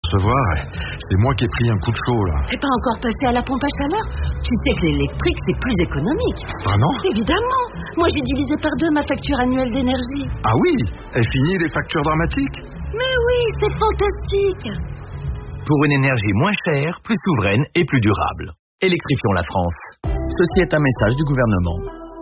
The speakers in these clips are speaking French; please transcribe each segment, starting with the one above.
Recevoir, c'est moi qui ai pris un coup de chaud là. T'es pas encore passé à la pompe à chaleur? Tu sais que l'électrique c'est plus économique. Vraiment? Évidemment. Moi j'ai divisé par 2 ma facture annuelle d'énergie. Ah oui? Est fini les factures dramatiques? Mais oui, c'est fantastique. Pour une énergie moins chère, plus souveraine et plus durable. Électrifions la France. Ceci est un message du gouvernement.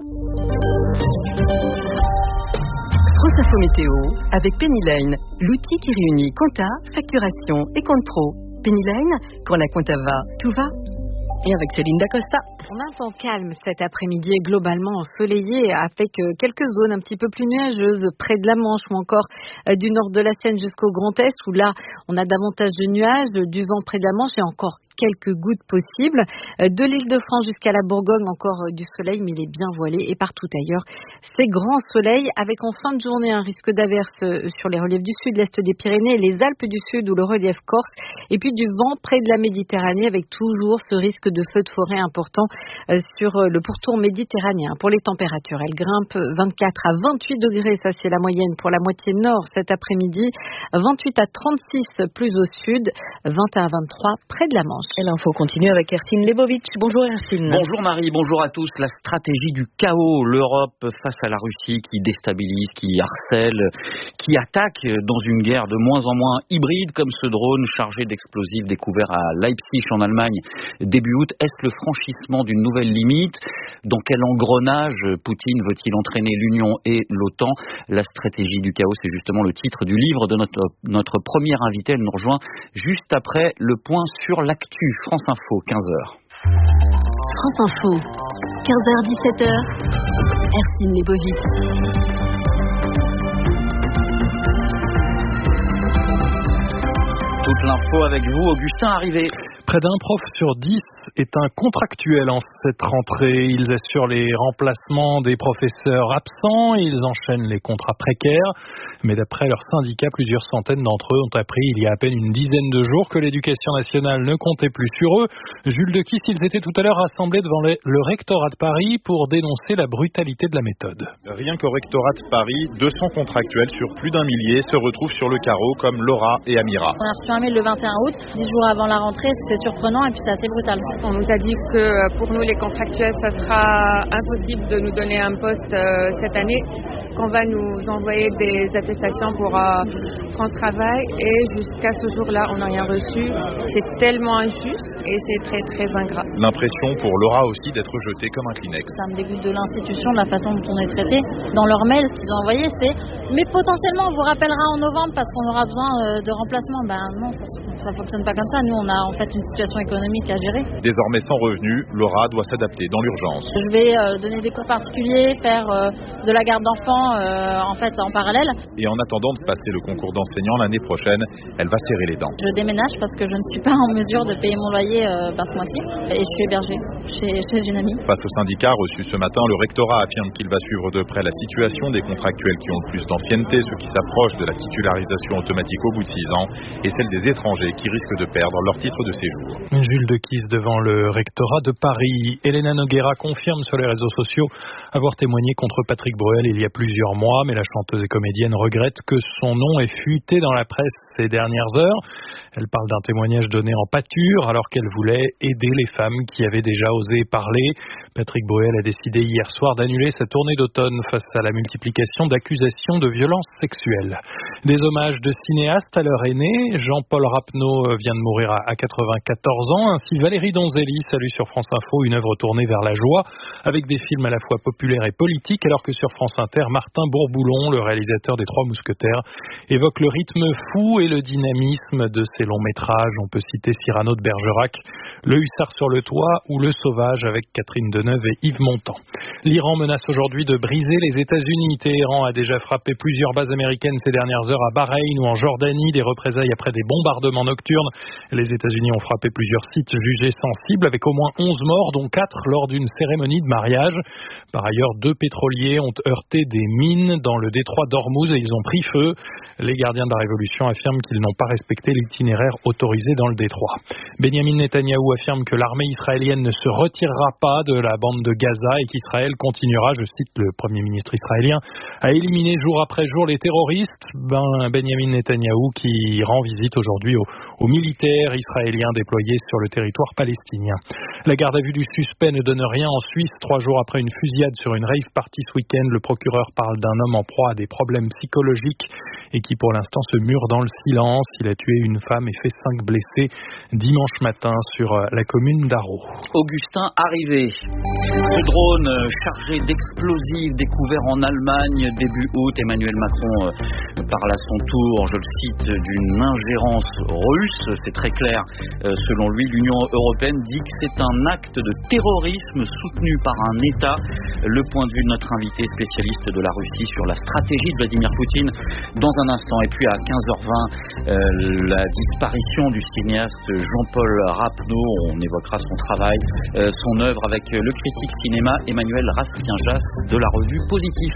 France Info Météo avec Penny Lane, l'outil qui réunit compta, facturation et compte pro. Penny Lane, quand la compta va, tout va. Et avec Céline Dacosta. On a un temps calme cet après-midi et globalement ensoleillé avec quelques zones un petit peu plus nuageuses près de la Manche ou encore du nord de la Seine jusqu'au Grand Est où là on a davantage de nuages, du vent près de la Manche et encore quelques gouttes possibles. De l'Île-de-France jusqu'à la Bourgogne, encore du soleil, mais il est bien voilé. Et partout ailleurs, c'est grand soleil, avec en fin de journée un risque d'averse sur les reliefs du sud, l'est des Pyrénées, les Alpes du Sud ou le relief corse. Et puis du vent près de la Méditerranée, avec toujours ce risque de feu de forêt important sur le pourtour méditerranéen. Pour les températures, elles grimpent 24 à 28 degrés, ça c'est la moyenne pour la moitié nord cet après-midi. 28 à 36 plus au sud, 21 à 23 près de la Manche. Et l'info continue avec Ercine Lebovitch. Bonjour Ercine. Bonjour Marie, bonjour à tous. La stratégie du chaos, l'Europe face à la Russie qui déstabilise, qui harcèle, qui attaque dans une guerre de moins en moins hybride comme ce drone chargé d'explosifs découvert à Leipzig en Allemagne début août. Est-ce le franchissement d'une nouvelle limite? Dans quel engrenage Poutine veut-il entraîner l'Union et l'OTAN? La stratégie du chaos, c'est justement le titre du livre de notre première invitée. Elle nous rejoint juste après le point sur l'actu. France Info, 15h. France Info, 15h-17h, Ercine Lebovitch. Toute l'info avec vous, Augustin Arrivé. Près d'un prof sur 10 est un contractuel en cette rentrée. Ils assurent les remplacements des professeurs absents et ils enchaînent les contrats précaires. Mais d'après leur syndicat, plusieurs centaines d'entre eux ont appris il y a à peine une dizaine de jours que l'éducation nationale ne comptait plus sur eux. Jules Dequisse, ils étaient tout à l'heure rassemblés devant le rectorat de Paris pour dénoncer la brutalité de la méthode. Rien qu'au rectorat de Paris, 200 contractuels sur plus d'un millier se retrouvent sur le carreau comme Laura et Amira. On a reçu un mail le 21 août, 10 jours avant la rentrée, c'était surprenant et puis c'est assez brutal. On nous a dit que pour nous les contractuels, ça sera impossible de nous donner un poste cette année, qu'on va nous envoyer des attestations pour France Travail et jusqu'à ce jour-là, on n'a rien reçu. C'est tellement injuste et c'est très très ingrat. L'impression pour Laura aussi d'être jetée comme un Kleenex. Ça me dégoûte de l'institution, de la façon dont on est traité. Dans leur mail, ce qu'ils ont envoyé, c'est « Mais potentiellement, on vous rappellera en novembre parce qu'on aura besoin de remplacement ». Ben non, ça fonctionne pas comme ça. Nous, on a en fait une situation économique à gérer. Désormais sans revenu, Laura doit s'adapter dans l'urgence. Je vais donner des cours particuliers, faire de la garde d'enfants en fait en parallèle. Et en attendant de passer le concours d'enseignant l'année prochaine, elle va serrer les dents. Je déménage parce que je ne suis pas en mesure de payer mon loyer ce mois-ci et je suis hébergée chez une amie. Face au syndicat reçu ce matin, le rectorat affirme qu'il va suivre de près la situation des contractuels qui ont le plus d'ancienneté, ceux qui s'approchent de la titularisation automatique au bout de 6 ans, et celle des étrangers qui risquent de perdre leur titre de séjour. Jules Dequisse devant le rectorat de Paris. Elena Noguera confirme sur les réseaux sociaux avoir témoigné contre Patrick Bruel il y a plusieurs mois, mais la chanteuse et comédienne regrette que son nom ait fuité dans la presse ces dernières heures. Elle parle d'un témoignage donné en pâture alors qu'elle voulait aider les femmes qui avaient déjà osé parler. Patrick Bruel a décidé hier soir d'annuler sa tournée d'automne face à la multiplication d'accusations de violences sexuelles. Des hommages de cinéastes à leur aîné. Jean-Paul Rapneau vient de mourir à 94 ans. Ainsi, Valérie Donzelli salue sur France Info une œuvre tournée vers la joie avec des films à la fois populaires et politiques, alors que sur France Inter, Martin Bourboulon, le réalisateur des Trois Mousquetaires, évoque le rythme fou et le dynamisme de ses longs métrages. On peut citer Cyrano de Bergerac, Le Hussard sur le toit ou Le Sauvage avec Catherine Deneuve et Yves Montand. L'Iran menace aujourd'hui de briser les États-Unis. Téhéran a déjà frappé plusieurs bases américaines ces dernières heures à Bahreïn ou en Jordanie, des représailles après des bombardements nocturnes. Les États-Unis ont frappé plusieurs sites jugés sensibles avec au moins 11 morts, dont 4 lors d'une cérémonie de mariage. Par ailleurs, 2 pétroliers ont heurté des mines dans le détroit d'Ormuz et ils ont pris feu. Les gardiens de la révolution affirment qu'ils n'ont pas respecté l'itinéraire autorisé dans le détroit. Benjamin Netanyahou affirme que l'armée israélienne ne se retirera pas de la bande de Gaza et qu'Israël continuera, je cite le Premier ministre israélien, à éliminer jour après jour les terroristes. Benjamin Netanyahou qui rend visite aujourd'hui aux militaires israéliens déployés sur le territoire palestinien. La garde à vue du suspect ne donne rien en Suisse. 3 jours après une fusillade sur une rave party ce week-end, le procureur parle d'un homme en proie à des problèmes psychologiques et qui pour l'instant se mure dans le silence. Il a tué une femme et fait 5 blessés dimanche matin sur la commune d'Arro. Augustin arrivé. Ce drone chargé d'explosifs découvert en Allemagne début août. Emmanuel Macron parle à son tour, je le cite, d'une ingérence russe. C'est très clair. Selon lui, l'Union européenne dit que c'est un acte de terrorisme soutenu par un État. Le point de vue de notre invité spécialiste de la Russie sur la stratégie de Vladimir Poutine dans un instant. Et puis à 15h20, la disparition du cinéaste Jean-Paul Rapneau. On évoquera son travail, son œuvre avec le critique cinéma Emmanuel Raskin-Jas de la revue Positif.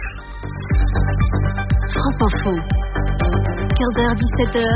France Info, 15h-17h,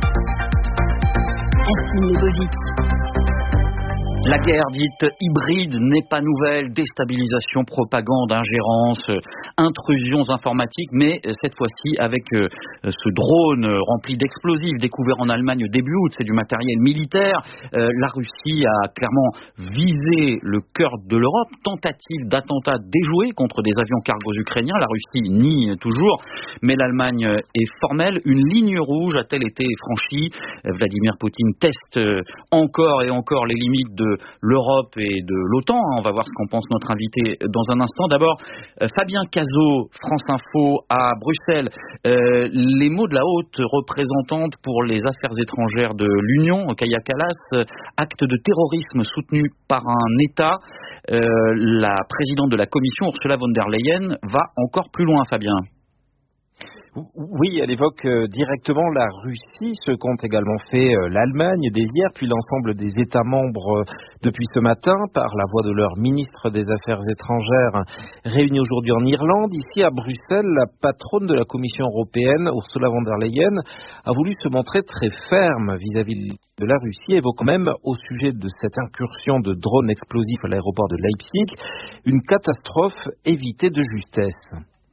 Ercine Lebovic. La guerre dite hybride n'est pas nouvelle, déstabilisation, propagande, ingérence, intrusions informatiques, mais cette fois-ci avec ce drone rempli d'explosifs découvert en Allemagne début août, c'est du matériel militaire. La Russie a clairement visé le cœur de l'Europe, tentative d'attentat déjoué contre des avions cargos ukrainiens. La Russie nie toujours, mais l'Allemagne est formelle. Une ligne rouge a-t-elle été franchie? Vladimir Poutine teste encore et encore les limites de l'Europe et de l'OTAN. On va voir ce qu'en pense notre invité dans un instant. D'abord, Fabien Cazot, France Info à Bruxelles. Les mots de la haute représentante pour les affaires étrangères de l'Union, Kaja Kallas, acte de terrorisme soutenu par un État. La présidente de la Commission, Ursula von der Leyen, va encore plus loin, Fabien. Oui, elle évoque directement la Russie, ce qu'ont également fait l'Allemagne dès hier, puis l'ensemble des États membres depuis ce matin, par la voix de leur ministre des Affaires étrangères réunis aujourd'hui en Irlande. Ici à Bruxelles, la patronne de la Commission européenne, Ursula von der Leyen, a voulu se montrer très ferme vis-à-vis de la Russie, évoquant même au sujet de cette incursion de drones explosifs à l'aéroport de Leipzig, une catastrophe évitée de justesse.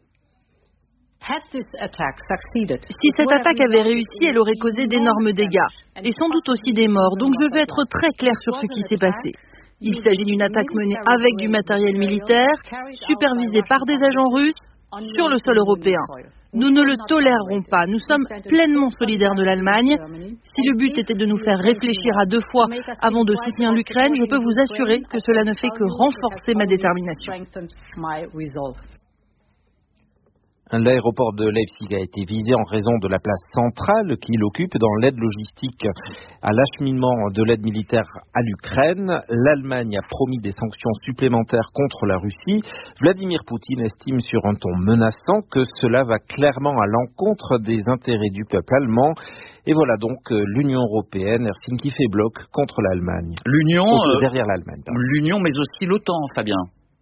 Si cette attaque avait réussi, elle aurait causé d'énormes dégâts et sans doute aussi des morts. Donc je veux être très clair sur ce qui s'est passé. Il s'agit d'une attaque menée avec du matériel militaire, supervisée par des agents russes, sur le sol européen. Nous ne le tolérerons pas. Nous sommes pleinement solidaires de l'Allemagne. Si le but était de nous faire réfléchir à 2 fois avant de soutenir l'Ukraine, je peux vous assurer que cela ne fait que renforcer ma détermination. L'aéroport de Leipzig a été visé en raison de la place centrale qu'il occupe dans l'aide logistique à l'acheminement de l'aide militaire à l'Ukraine. L'Allemagne a promis des sanctions supplémentaires contre la Russie. Vladimir Poutine estime sur un ton menaçant que cela va clairement à l'encontre des intérêts du peuple allemand. Et voilà donc l'Union européenne, Helsinki fait bloc contre l'Allemagne. Derrière l'Allemagne. L'Union, mais aussi l'OTAN, Fabien.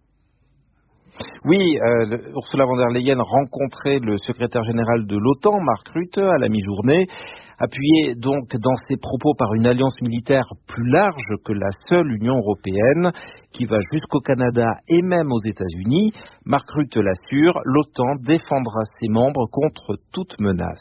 Oui, Ursula von der Leyen rencontrait le secrétaire général de l'OTAN, Mark Rutte, à la mi-journée, appuyé donc dans ses propos par une alliance militaire plus large que la seule Union européenne, qui va jusqu'au Canada et même aux États-Unis. Mark Rutte l'assure, l'OTAN défendra ses membres contre toute menace.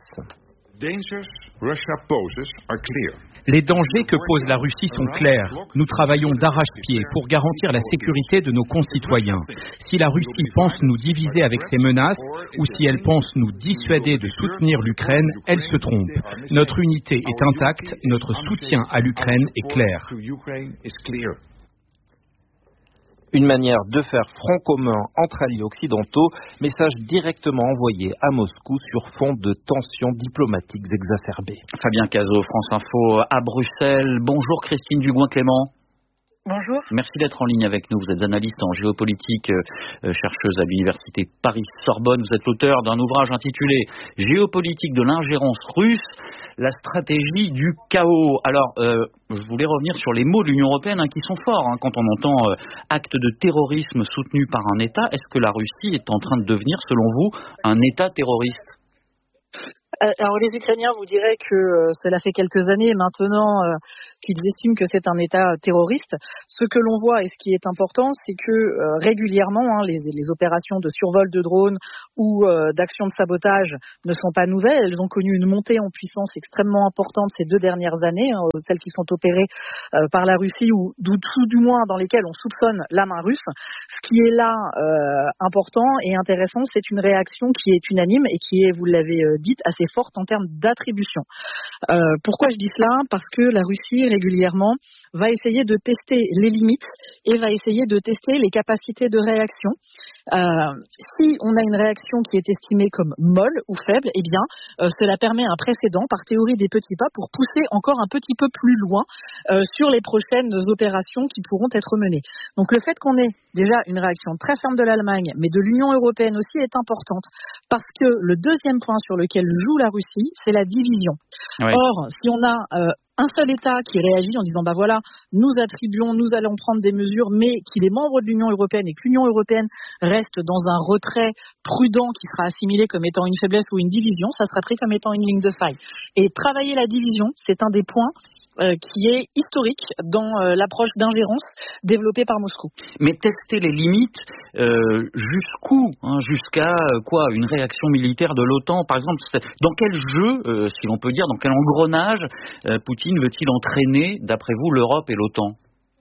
Les dangers que pose la Russie sont clairs. Nous travaillons d'arrache-pied pour garantir la sécurité de nos concitoyens. Si la Russie pense nous diviser avec ses menaces, ou si elle pense nous dissuader de soutenir l'Ukraine, elle se trompe. Notre unité est intacte, notre soutien à l'Ukraine est clair. Une manière de faire front commun entre alliés occidentaux, message directement envoyé à Moscou sur fond de tensions diplomatiques exacerbées. Fabien Cazot, France Info à Bruxelles. Bonjour Christine Dugoin-Clément. Bonjour. Merci d'être en ligne avec nous. Vous êtes analyste en géopolitique, chercheuse à l'université Paris-Sorbonne. Vous êtes l'auteur d'un ouvrage intitulé « Géopolitique de l'ingérence russe, la stratégie du chaos ». Alors, je voulais revenir sur les mots de l'Union européenne qui sont forts. Quand on entend acte de terrorisme soutenu par un État, est-ce que la Russie est en train de devenir, selon vous, un État terroriste ? Alors les Ukrainiens vous diraient que cela fait quelques années maintenant qu'ils estiment que c'est un État terroriste. Ce que l'on voit et ce qui est important, c'est que régulièrement, les opérations de survol de drones ou d'actions de sabotage ne sont pas nouvelles. Elles ont connu une montée en puissance extrêmement importante ces 2 dernières années, celles qui sont opérées par la Russie ou tout du moins dans lesquelles on soupçonne la main russe. Ce qui est là important et intéressant, c'est une réaction qui est unanime et qui est, vous l'avez dit, assez forte en termes d'attribution. Pourquoi je dis cela ? Parce que la Russie régulièrement va essayer de tester les limites et va essayer de tester les capacités de réaction. Si on a une réaction qui est estimée comme molle ou faible, eh bien, cela permet un précédent, par théorie des petits pas, pour pousser encore un petit peu plus loin sur les prochaines opérations qui pourront être menées. Donc le fait qu'on ait déjà une réaction très ferme de l'Allemagne, mais de l'Union européenne aussi, est importante, parce que le deuxième point sur lequel joue la Russie, c'est la division. Oui. Or, si on a un seul État qui réagit en disant voilà, nous attribuons, nous allons prendre des mesures, mais qu'il est membre de l'Union européenne et que l'Union européenne reste dans un retrait prudent qui sera assimilé comme étant une faiblesse ou une division, ça sera pris comme étant une ligne de faille. Et travailler la division, c'est un des points qui est historique dans l'approche d'ingérence développée par Moscou. Mais tester les limites, jusqu'où, jusqu'à quoi, une réaction militaire de l'OTAN, par exemple, dans quel jeu, si l'on peut dire, dans quel engrenage Poutine veut-il entraîner, d'après vous, l'Europe et l'OTAN ?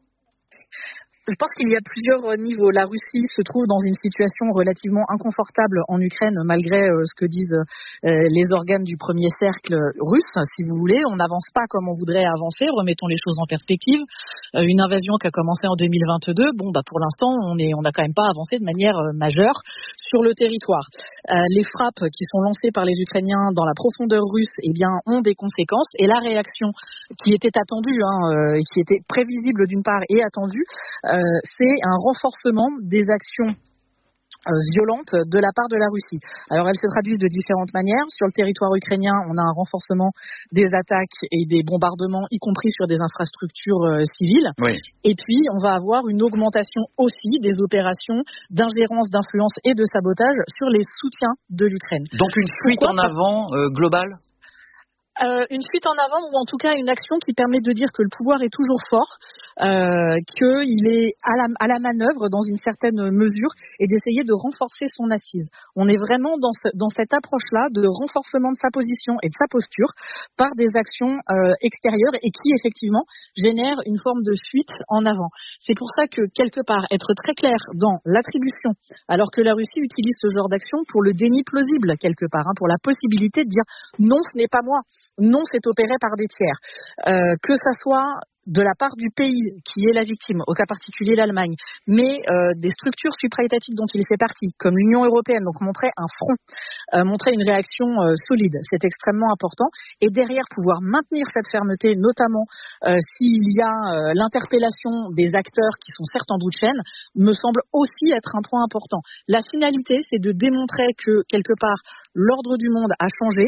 Je pense qu'il y a plusieurs niveaux. La Russie se trouve dans une situation relativement inconfortable en Ukraine, malgré ce que disent les organes du premier cercle russe, si vous voulez. On n'avance pas comme on voudrait avancer, remettons les choses en perspective. Une invasion qui a commencé en 2022, pour l'instant, on n'a quand même pas avancé de manière majeure sur le territoire. Les frappes qui sont lancées par les Ukrainiens dans la profondeur russe, ont des conséquences. Et la réaction qui était attendue, et qui était prévisible d'une part et attendue, c'est un renforcement des actions violentes de la part de la Russie. Alors elles se traduisent de différentes manières. Sur le territoire ukrainien, on a un renforcement des attaques et des bombardements, y compris sur des infrastructures civiles. Oui. Et puis on va avoir une augmentation aussi des opérations d'ingérence, d'influence et de sabotage sur les soutiens de l'Ukraine. Donc une fuite en avant globale ? Une fuite en avant, ou en tout cas une action qui permet de dire que le pouvoir est toujours fort, qu'il est à la manœuvre dans une certaine mesure, et d'essayer de renforcer son assise. On est vraiment dans cette approche-là de renforcement de sa position et de sa posture par des actions extérieures, et qui effectivement génèrent une forme de fuite en avant. C'est pour ça que quelque part être très clair dans l'attribution, alors que la Russie utilise ce genre d'action pour le déni plausible quelque part, pour la possibilité de dire non, ce n'est pas moi. Non, c'est opéré par des tiers. Que ça soit de la part du pays qui est la victime, au cas particulier l'Allemagne, mais des structures supra-étatiques dont il fait partie, comme l'Union européenne, donc montrer un front, montrer une réaction solide, c'est extrêmement important. Et derrière, pouvoir maintenir cette fermeté, notamment s'il y a l'interpellation des acteurs qui sont certes en bout de chaîne, me semble aussi être un point important. La finalité, c'est de démontrer que, quelque part, l'ordre du monde a changé.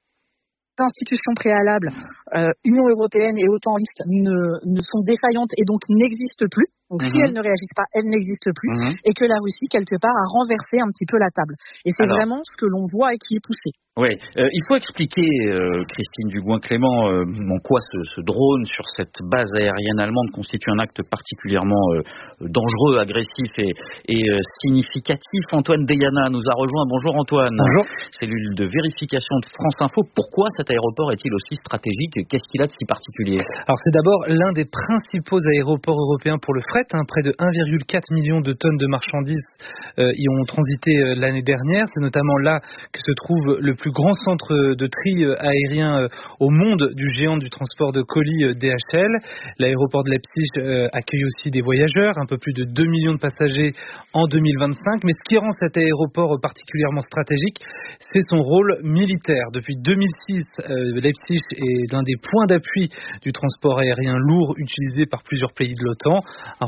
Institutions préalables, Union européenne et OTANistes ne sont défaillantes et donc n'existent plus. Donc si elles ne réagissent pas, elles n'existent plus. Et que la Russie, quelque part, a renversé un petit peu la table. Et c'est vraiment ce que l'on voit et qui est poussé. Oui, il faut expliquer, Christine Dugouin-Clément, en quoi ce drone sur cette base aérienne allemande constitue un acte particulièrement dangereux, agressif et significatif. Antoine Deyana nous a rejoint. Bonjour Antoine. Bonjour. Cellule de vérification de France Info. Pourquoi cet aéroport est-il aussi stratégique ? Qu'est-ce qu'il a de si particulier ? Alors c'est d'abord l'un des principaux aéroports européens pour le fret. Près de 1,4 million de tonnes de marchandises y ont transité l'année dernière. C'est notamment là que se trouve le plus grand centre de tri aérien au monde du géant du transport de colis DHL. L'aéroport de Leipzig accueille aussi des voyageurs, un peu plus de 2 millions de passagers en 2025. Mais ce qui rend cet aéroport particulièrement stratégique, c'est son rôle militaire. Depuis 2006, Leipzig est l'un des points d'appui du transport aérien lourd utilisé par plusieurs pays de l'OTAN. Un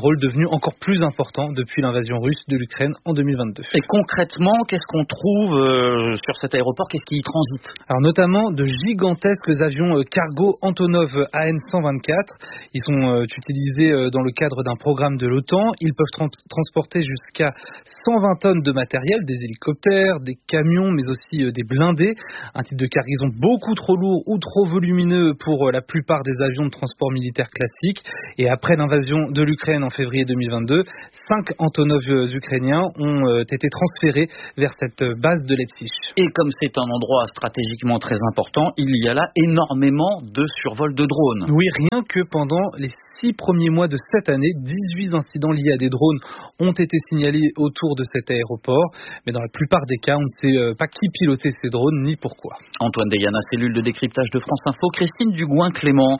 rôle devenu encore plus important depuis l'invasion russe de l'Ukraine en 2022. Et concrètement, qu'est-ce qu'on trouve sur cet aéroport? Qu'est-ce qui y transite? Alors notamment de gigantesques avions cargo Antonov AN-124. Ils sont utilisés dans le cadre d'un programme de l'OTAN. Ils peuvent transporter jusqu'à 120 tonnes de matériel, des hélicoptères, des camions, mais aussi des blindés. Un type de cargaison beaucoup trop lourd ou trop volumineux pour la plupart des avions de transport militaire classiques. Et après l'invasion de l'Ukraine en février 2022, 5 Antonov ukrainiens ont été transférés vers cette base de Leipzig. Et comme c'est un endroit stratégiquement très important, il y a là énormément de survols de drones. Oui, rien que pendant les 6 premiers mois de cette année, 18 incidents liés à des drones ont été signalés autour de cet aéroport. Mais dans la plupart des cas, on ne sait pas qui pilotait ces drones ni pourquoi. Antoine Deyana, cellule de décryptage de France Info. Christine Dugouin-Clément,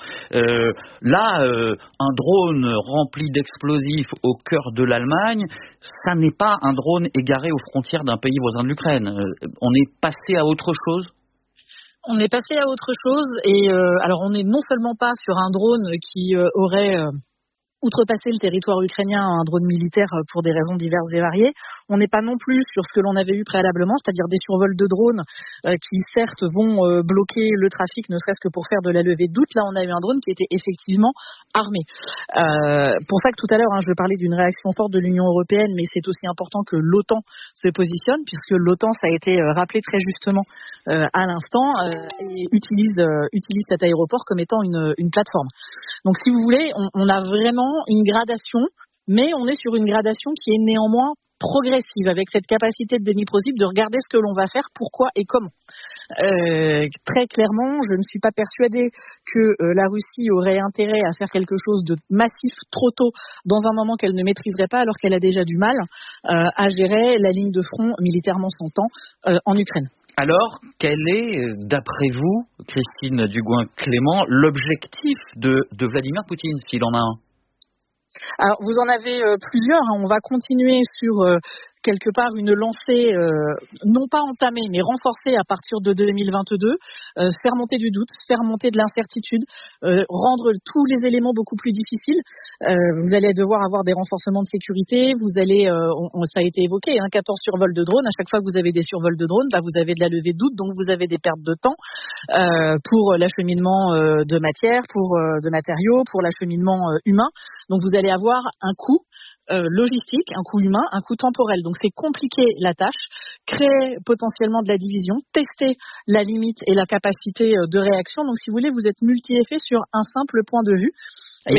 un drone rempli d'explosifs au cœur de l'Allemagne, ça n'est pas un drone égaré aux frontières d'un pays voisin de l'Ukraine. On est passé à autre chose? On est passé à autre chose et alors on n'est non seulement pas sur un drone qui aurait outrepassé le territoire ukrainien, un drone militaire pour des raisons diverses et variées. On n'est pas non plus sur ce que l'on avait eu préalablement, c'est-à-dire des survols de drones qui certes vont bloquer le trafic, ne serait-ce que pour faire de la levée de doute. Là, on a eu un drone qui était effectivement armé. Pour ça que tout à l'heure, je parlais d'une réaction forte de l'Union européenne, mais c'est aussi important que l'OTAN se positionne, puisque l'OTAN, ça a été rappelé très justement à l'instant, et utilise cet aéroport comme étant une plateforme. Donc, si vous voulez, on a vraiment une gradation, mais on est sur une gradation qui est néanmoins progressive, avec cette capacité de déni possible de regarder ce que l'on va faire, pourquoi et comment. Très clairement, je ne suis pas persuadée que la Russie aurait intérêt à faire quelque chose de massif trop tôt dans un moment qu'elle ne maîtriserait pas, alors qu'elle a déjà du mal à gérer la ligne de front militairement s'entend en Ukraine. Alors, quel est, d'après vous, Christine Dugouin-Clément, l'objectif de Vladimir Poutine, s'il en a un? Alors, vous en avez plusieurs. On va continuer sur quelque part une lancée, non pas entamée, mais renforcée à partir de 2022, faire monter du doute, faire monter de l'incertitude, rendre tous les éléments beaucoup plus difficiles. Vous allez devoir avoir des renforcements de sécurité, vous allez, ça a été évoqué, 14 survols de drones. À chaque fois que vous avez des survols de drones, vous avez de la levée de doute, donc vous avez des pertes de temps pour l'acheminement de matière, de matériaux, pour l'acheminement humain. Donc vous allez avoir un coût logistique, un coût humain, un coût temporel. Donc c'est compliquer la tâche, créer potentiellement de la division, tester la limite et la capacité de réaction. Donc si vous voulez, vous êtes multi-effet sur un simple point de vue. Mais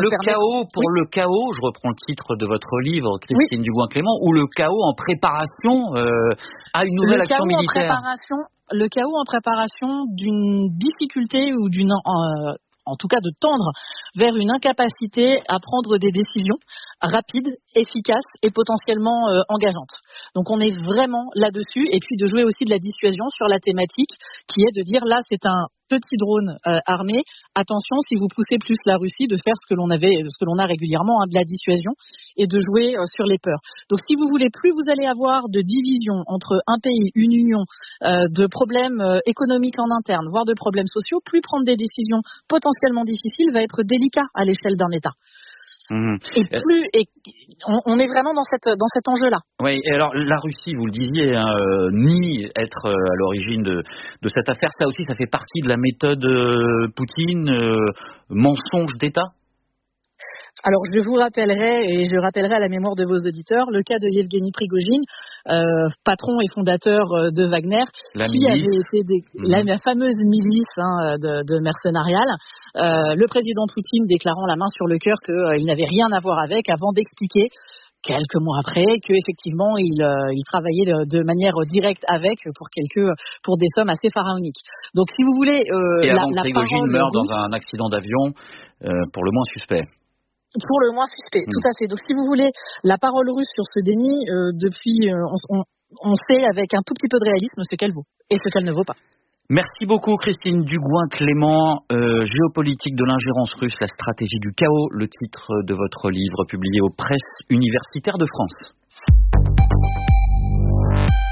le chaos, je reprends le titre de votre livre, Christine Dugouin-Clément, ou le chaos en préparation à une nouvelle action militaire. Le chaos en préparation d'une difficulté ou en tout cas de tendre vers une incapacité à prendre des décisions rapides, efficaces et potentiellement engageantes. Donc on est vraiment là-dessus, et puis de jouer aussi de la dissuasion sur la thématique qui est de dire là c'est un petit drone armé, attention si vous poussez plus la Russie de faire ce que l'on a régulièrement, de la dissuasion, et de jouer sur les peurs. Donc si vous voulez, plus vous allez avoir de division entre un pays, une union, de problèmes économiques en interne, voire de problèmes sociaux, plus prendre des décisions potentiellement difficiles va être délicat à l'échelle d'un État. Et on est vraiment dans cet enjeu-là. Oui, et alors la Russie, vous le disiez, nie être à l'origine de cette affaire. Ça aussi, ça fait partie de la méthode Poutine, mensonge d'État. Alors je vous rappellerai, et je rappellerai à la mémoire de vos auditeurs, le cas de Yevgeny Prigojine, patron et fondateur de Wagner, qui avait été la fameuse milice de mercenariale. Le président Poutine déclarant la main sur le cœur qu'il n'avait rien à voir avec, avant d'expliquer quelques mois après qu'effectivement il travaillait de manière directe avec pour des sommes assez pharaoniques. Donc si vous voulez, et avant que Prigojine meurt dans un accident d'avion, pour le moins suspect. Pour le moins suspect, tout à fait. Donc si vous voulez, la parole russe sur ce déni, depuis, on sait avec un tout petit peu de réalisme ce qu'elle vaut et ce qu'elle ne vaut pas. Merci beaucoup Christine Dugouin-Clément, géopolitique de l'ingérence russe, la stratégie du chaos, le titre de votre livre publié aux Presses universitaires de France.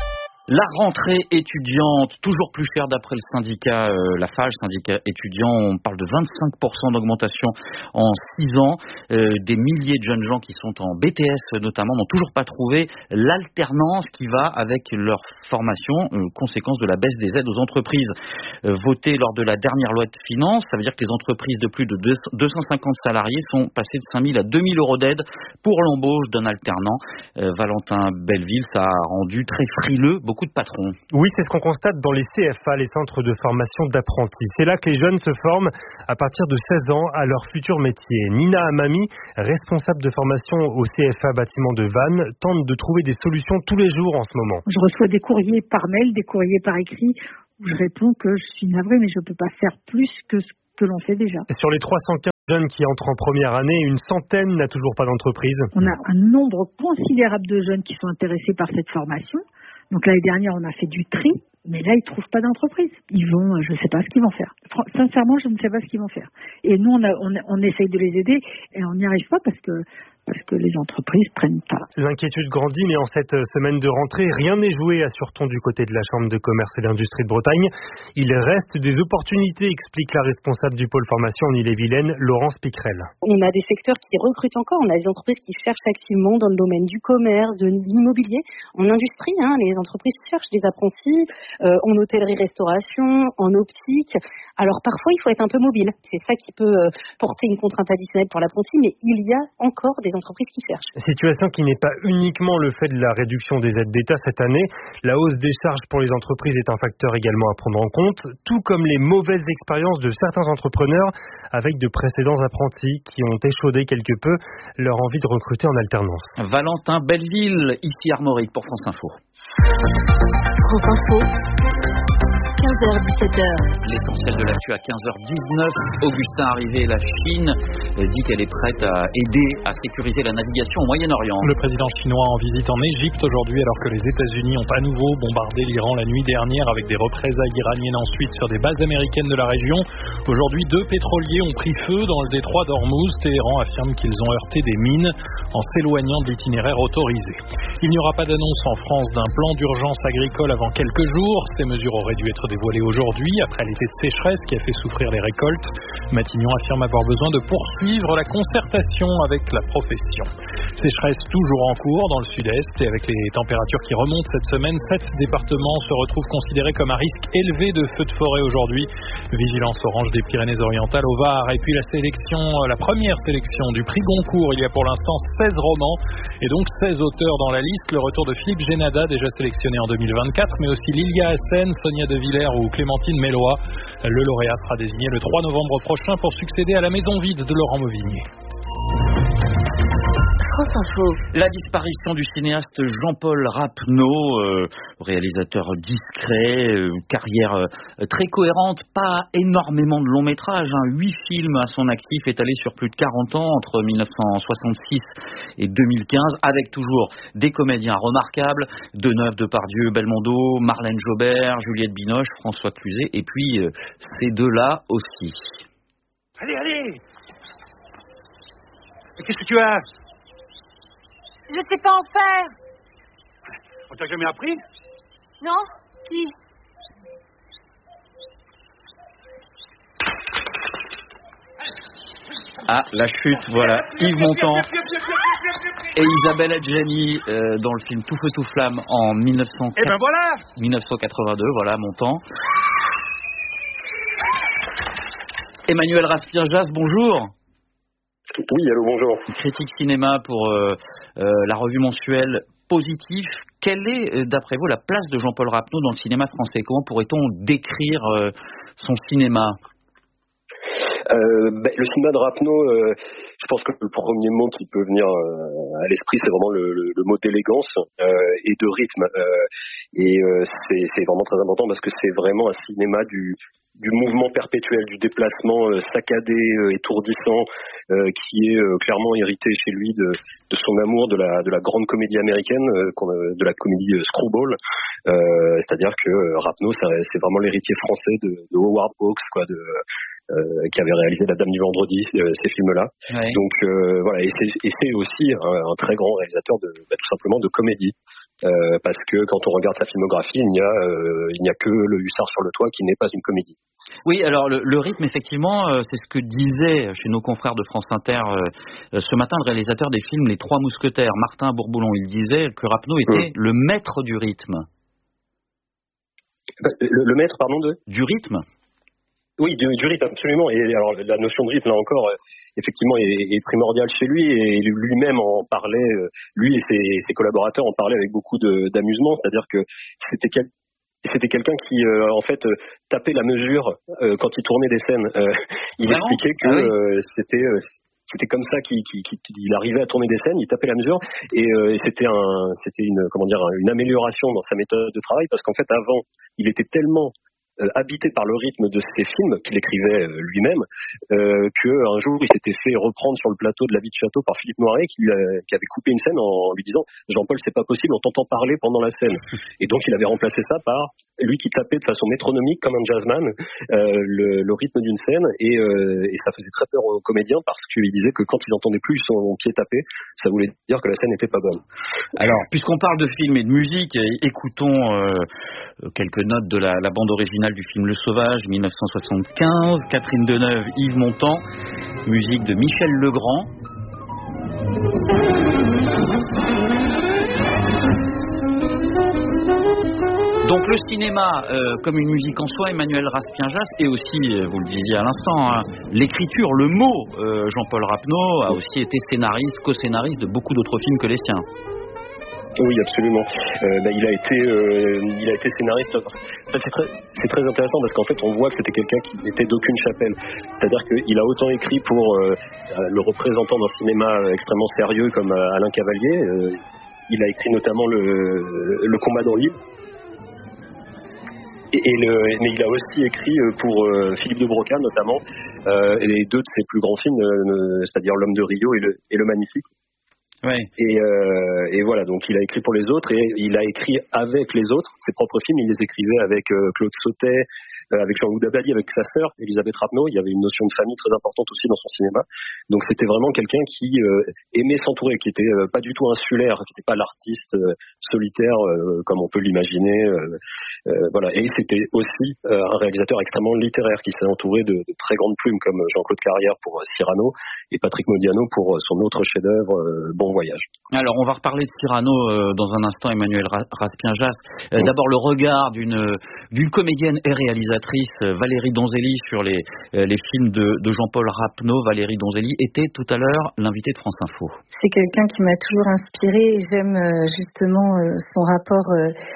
La rentrée étudiante, toujours plus chère d'après le syndicat Lafarge, syndicat étudiant. On parle de 25% d'augmentation en 6 ans. Des milliers de jeunes gens qui sont en BTS notamment n'ont toujours pas trouvé l'alternance qui va avec leur formation, conséquence de la baisse des aides aux entreprises votée lors de la dernière loi de finances. Ça veut dire que les entreprises de plus de 250 salariés sont passées de 5 000 à 2 000 euros d'aide pour l'embauche d'un alternant. Valentin Belleville, ça a rendu très frileux beaucoup de patrons. Oui, c'est ce qu'on constate dans les CFA, les centres de formation d'apprentis. C'est là que les jeunes se forment à partir de 16 ans à leur futur métier. Nina Amami, responsable de formation au CFA bâtiment de Vannes, tente de trouver des solutions tous les jours en ce moment. Je reçois des courriers par mail, des courriers par écrit où je réponds que je suis navrée, mais je ne peux pas faire plus que ce que l'on fait déjà. Sur les 315 jeunes qui entrent en première année, une centaine n'a toujours pas d'entreprise. On a un nombre considérable de jeunes qui sont intéressés par cette formation. Donc l'année dernière, on a fait du tri, mais là, ils ne trouvent pas d'entreprise. Je ne sais pas ce qu'ils vont faire. Sincèrement, je ne sais pas ce qu'ils vont faire. Et nous, on essaye de les aider et on n'y arrive pas parce que les entreprises prennent pas. L'inquiétude grandit, mais en cette semaine de rentrée, rien n'est joué à Surton du côté de la Chambre de commerce et d'industrie de Bretagne. Il reste des opportunités, explique la responsable du pôle formation en Ille-et-Vilaine, Laurence Piquerel. On a des secteurs qui recrutent encore, on a des entreprises qui cherchent activement dans le domaine du commerce, de l'immobilier, en industrie, les entreprises cherchent des apprentis, en hôtellerie-restauration, en optique. Alors parfois, il faut être un peu mobile. C'est ça qui peut porter une contrainte additionnelle pour l'apprenti, mais il y a encore des entreprises qui cherchent. Situation qui n'est pas uniquement le fait de la réduction des aides d'État cette année. La hausse des charges pour les entreprises est un facteur également à prendre en compte, tout comme les mauvaises expériences de certains entrepreneurs avec de précédents apprentis qui ont échaudé quelque peu leur envie de recruter en alternance. Valentin Belleville, ici Armorique pour France Info. France Info. 15h-17h. L'essentiel de l'actu à 15h19. Augustin Arrivé, la Chine dit qu'elle est prête à aider à sécuriser la navigation au Moyen-Orient. Le président chinois en visite en Égypte aujourd'hui alors que les États-Unis ont à nouveau bombardé l'Iran la nuit dernière avec des représailles iraniennes ensuite sur des bases américaines de la région. Aujourd'hui, 2 pétroliers ont pris feu dans le détroit d'Ormuz. Téhéran affirme qu'ils ont heurté des mines en s'éloignant de l'itinéraire autorisé. Il n'y aura pas d'annonce en France d'un plan d'urgence agricole avant quelques jours. Ces mesures auraient dû être dévoilées aujourd'hui après l'été de sécheresse qui a fait souffrir les récoltes. Matignon affirme avoir besoin de poursuivre la concertation avec la profession. Sécheresse toujours en cours dans le sud-est et avec les températures qui remontent cette semaine, 7 départements se retrouvent considérés comme à risque élevé de feux de forêt aujourd'hui. Vigilance orange des Pyrénées-Orientales au Var. Et puis la première sélection du prix Goncourt. Il y a pour l'instant 16 romans et donc 16 auteurs dans la liste. Le retour de Philippe Génada, déjà sélectionné en 2024, mais aussi Lilia Hassen, Sonia De Villers ou Clémentine Mélois. Le lauréat sera désigné le 3 novembre prochain pour succéder à la maison vide de Laurent Mauvigné. La disparition du cinéaste Jean-Paul Rapneau, réalisateur discret, carrière très cohérente, pas énormément de longs métrages, 8 films à son actif étalés sur plus de 40 ans entre 1966 et 2015, avec toujours des comédiens remarquables, Deneuve, Depardieu, Belmondo, Marlène Jobert, Juliette Binoche, François Cluzet, et puis ces deux-là aussi. Allez qu'est-ce que tu as? Je sais pas en faire. On t'a jamais appris? Non? Si. Ah, la chute, voilà. Yves Montand et Isabelle Adjani dans le film Tout feu, tout flamme en 1982, voilà, Montand. Emmanuel Raspien-Jas, bonjour. Oui, allô, bonjour. Critique cinéma pour la revue mensuelle Positif. Quelle est, d'après vous, la place de Jean-Paul Rapneau dans le cinéma français? Comment pourrait-on décrire son cinéma? Le cinéma de Rapneau, je pense que le premier mot qui peut venir à l'esprit, c'est vraiment le mot d'élégance et de rythme. C'est vraiment très important parce que c'est vraiment un cinéma du mouvement perpétuel, du déplacement saccadé, étourdissant, qui est clairement hérité chez lui de son amour de la grande comédie américaine, de la comédie screwball. C'est-à-dire que Rapneau, c'est vraiment l'héritier français de Howard Hawks, qui avait réalisé La Dame du Vendredi, ces films-là. Ouais. Donc voilà, et c'est aussi un très grand réalisateur tout simplement de comédie. parce que quand on regarde sa filmographie, il n'y a que Le Hussard sur le toit qui n'est pas une comédie. Oui, alors le rythme, effectivement, c'est ce que disait chez nos confrères de France Inter ce matin le réalisateur des films Les Trois Mousquetaires, Martin Bourboulon. Il disait que Rapneau était le maître du rythme. Le maître, pardon, du rythme. Oui, du rythme, absolument. Et alors, la notion de rythme, là encore, effectivement, est primordiale chez lui. Et lui-même en parlait, lui et ses collaborateurs en parlaient avec beaucoup d'amusement. C'est-à-dire que c'était quelqu'un qui, en fait, tapait la mesure quand il tournait des scènes. Il expliquait que c'était comme ça qu'il arrivait à tourner des scènes, il tapait la mesure, et c'était une amélioration dans sa méthode de travail, parce qu'en fait, avant, il était tellement habité par le rythme de ses films qu'il écrivait lui-même, qu'un jour il s'était fait reprendre sur le plateau de La Vie de Château par Philippe Noiret qui avait coupé une scène en lui disant « Jean-Paul, c'est pas possible, on t'entend parler pendant la scène ». Et donc il avait remplacé ça par lui qui tapait de façon métronomique comme un jazzman le rythme d'une scène, et ça faisait très peur aux comédiens parce qu'il disait que quand ils n'entendaient plus son pied taper, ça voulait dire que la scène n'était pas bonne. Alors, puisqu'on parle de film et de musique, écoutons quelques notes de la bande originale du film Le Sauvage, 1975, Catherine Deneuve, Yves Montand, musique de Michel Legrand. Donc le cinéma, comme une musique en soi, Emmanuel Raspien-Jass, et aussi, vous le disiez à l'instant, l'écriture, le mot, Jean-Paul Rapneau a aussi été scénariste, co-scénariste de beaucoup d'autres films que les siens. Oui, absolument. Il a été scénariste. En fait, c'est très intéressant parce qu'en fait, on voit que c'était quelqu'un qui n'était d'aucune chapelle. C'est-à-dire qu'il a autant écrit pour le représentant d'un cinéma extrêmement sérieux comme Alain Cavalier. Il a écrit notamment le Combat dans l'île. Mais il a aussi écrit pour Philippe de Broca notamment, et deux de ses plus grands films, c'est-à-dire L'Homme de Rio et le Magnifique. Ouais. Et voilà, donc il a écrit pour les autres et il a écrit avec les autres ses propres films. Il les écrivait avec Claude Sautet, avec Jean-Loup Dabadi, avec sa sœur Elisabeth Rapneau. Il y avait une notion de famille très importante aussi dans son cinéma. Donc c'était vraiment quelqu'un qui aimait s'entourer, qui était pas du tout insulaire, qui n'était pas l'artiste solitaire comme on peut l'imaginer. Voilà. Et c'était aussi un réalisateur extrêmement littéraire qui s'est entouré de très grandes plumes comme Jean-Claude Carrière pour Cyrano et Patrick Modiano pour son autre chef-d'œuvre Bon Voyage. Alors on va reparler de Cyrano dans un instant, Emmanuel Raspien-Jass. D'abord le regard d'une comédienne et réalisatrice, Valérie Donzelli, sur les films de Jean-Paul Rapneau. Valérie Donzelli était tout à l'heure l'invitée de France Info. C'est quelqu'un qui m'a toujours inspirée et j'aime justement son rapport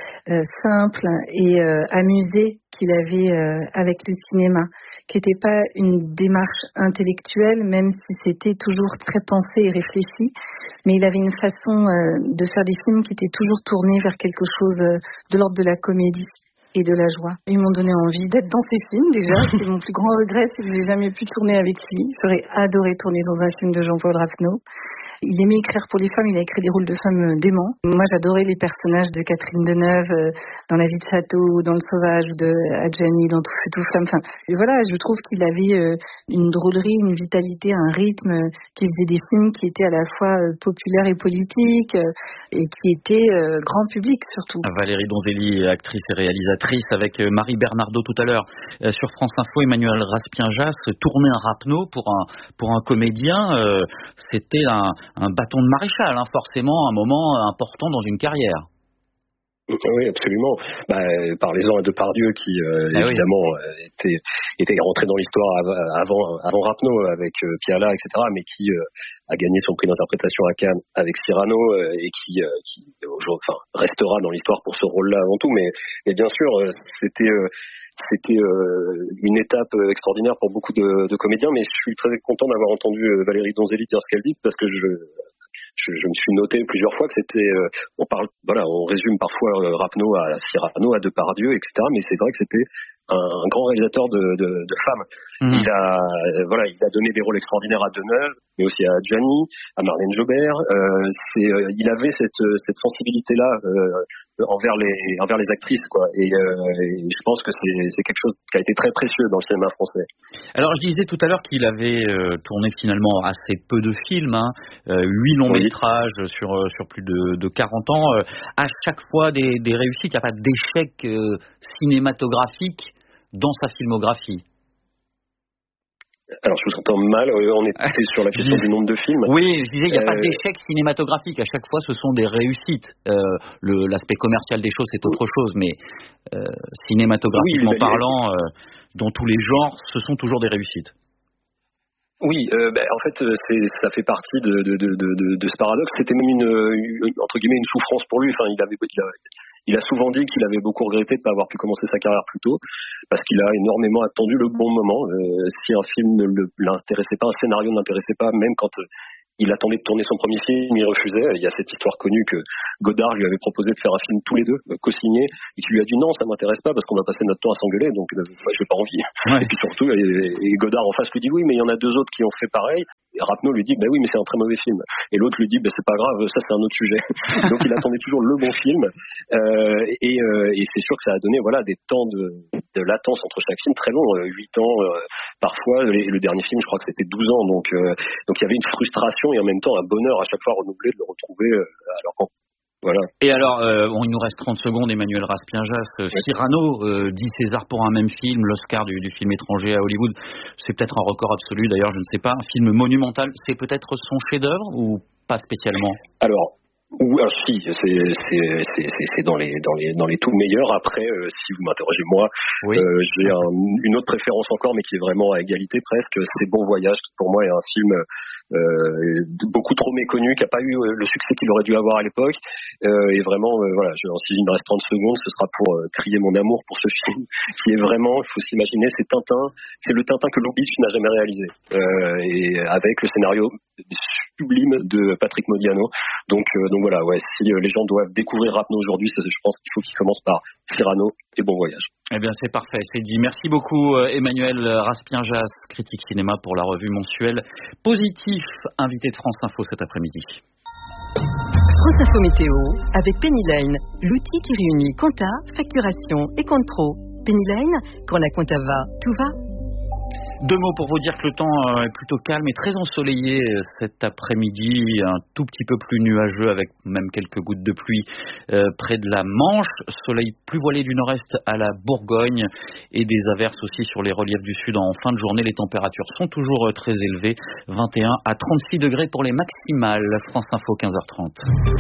simple et amusé qu'il avait avec le cinéma, qui n'était pas une démarche intellectuelle, même si c'était toujours très pensé et réfléchi, mais il avait une façon de faire des films qui étaient toujours tournés vers quelque chose de l'ordre de la comédie et de la joie. Ils m'ont donné envie d'être dans ces films déjà. C'est mon plus grand regret, c'est que je n'ai jamais pu tourner avec lui. J'aurais adoré tourner dans un film de Jean-Paul Rapneau. Il aimait écrire pour les femmes, il a écrit des rôles de femmes déments. Moi, j'adorais les personnages de Catherine Deneuve dans La Vie de Château, ou dans Le Sauvage, ou de Adjani, dans Tout feu, tout flamme. Enfin, et voilà, je trouve qu'il avait une drôlerie, une vitalité, un rythme, qui faisait des films qui étaient à la fois populaires et politiques, et qui étaient grand public surtout. Valérie Donzelli, actrice et réalisatrice, avec Marie Bernardo tout à l'heure. Sur France Info, Emmanuel Raspien-Jass, tourner un Rapneau pour un comédien, c'était un bâton de maréchal, forcément un moment important dans une carrière. Oui, absolument. Parlez-en à Depardieu qui évidemment était rentré dans l'histoire avant Rapneau avec Piala, etc., mais qui a gagné son prix d'interprétation à Cannes avec Cyrano et qui restera dans l'histoire pour ce rôle-là avant tout. Mais bien sûr, c'était une étape extraordinaire pour beaucoup de comédiens, mais je suis très content d'avoir entendu Valérie Donzelli dire ce qu'elle dit, parce que je me suis noté plusieurs fois que c'était, on résume parfois Rapneau à Cyrano, à Depardieu, etc., mais c'est vrai que c'était un grand réalisateur de femmes. Il a donné des rôles extraordinaires à Deneuve, mais aussi à Gianni, à Marlène Jobert. Il avait cette sensibilité-là envers les actrices, quoi. Et je pense que c'est quelque chose qui a été très précieux dans le cinéma français. Alors, je disais tout à l'heure qu'il avait tourné finalement assez peu de films, 8 longs métrages sur plus de 40 ans. À chaque fois des réussites, il n'y a pas d'échec cinématographique dans sa filmographie. Alors, je vous entends mal, on était sur la question du nombre de films. Oui, je disais, il n'y a pas d'échec cinématographique. À chaque fois, ce sont des réussites. L'aspect commercial des choses, c'est autre chose, mais cinématographiquement parlant, dans tous les genres, ce sont toujours des réussites. Oui, en fait, ça fait partie de ce paradoxe. C'était même entre guillemets une souffrance pour lui. Enfin, il a souvent dit qu'il avait beaucoup regretté de ne pas avoir pu commencer sa carrière plus tôt, parce qu'il a énormément attendu le bon moment. Si un film ne l'intéressait pas, un scénario ne l'intéressait pas, même quand il attendait de tourner son premier film, il refusait. Il y a cette histoire connue que Godard lui avait proposé de faire un film tous les deux, co-signé, et qui lui a dit non, ça m'intéresse pas parce qu'on va passer notre temps à s'engueuler, donc j'ai pas envie. Ouais. Et puis surtout, et Godard en face lui dit oui, mais il y en a 2 autres qui ont fait pareil. Et Rapneau lui dit oui, mais c'est un très mauvais film. Et l'autre lui dit c'est pas grave, ça c'est un autre sujet. Donc il attendait toujours le bon film, et c'est sûr que ça a donné des temps de latence entre chaque film très long, 8 ans parfois. Le dernier film, je crois que c'était 12 ans, donc il y avait une frustration et en même temps un bonheur à chaque fois renouvelé de le retrouver voilà. Et alors, il nous reste 30 secondes, Emmanuel Raspienjas. Cyrano, 10 César pour un même film, l'Oscar du film étranger à Hollywood. C'est peut-être un record absolu, d'ailleurs, je ne sais pas. Un film monumental, c'est peut-être son chef-d'œuvre ou pas spécialement? Alors si, c'est dans les tout meilleurs. Après, si vous m'interrogez moi, j'ai une autre préférence encore, mais qui est vraiment à égalité presque. C'est Bon Voyage, qui pour moi est un film beaucoup trop méconnu, qui n'a pas eu le succès qu'il aurait dû avoir à l'époque. Et vraiment, si il me reste 30 secondes, ce sera pour crier mon amour pour ce film, qui est vraiment, il faut s'imaginer, c'est le Tintin que Lubitsch n'a jamais réalisé, et avec le scénario sublime de Patrick Modiano. Donc voilà, si les gens doivent découvrir Rapneau aujourd'hui, je pense qu'il faut qu'ils commencent par Cyrano et Bon Voyage. Eh bien, c'est parfait, c'est dit. Merci beaucoup, Emmanuel Raspienjas, critique cinéma pour la revue mensuelle Positif, invité de France Info cet après-midi. France Info Météo, avec Penny Lane, l'outil qui réunit compta, facturation et compte pro. Penny Lane, quand la compta va, tout va. 2 mots pour vous dire que le temps est plutôt calme et très ensoleillé cet après-midi, un tout petit peu plus nuageux avec même quelques gouttes de pluie près de la Manche, soleil plus voilé du nord-est à la Bourgogne et des averses aussi sur les reliefs du sud en fin de journée. Les températures sont toujours très élevées, 21 à 36 degrés pour les maximales. France Info 15h30.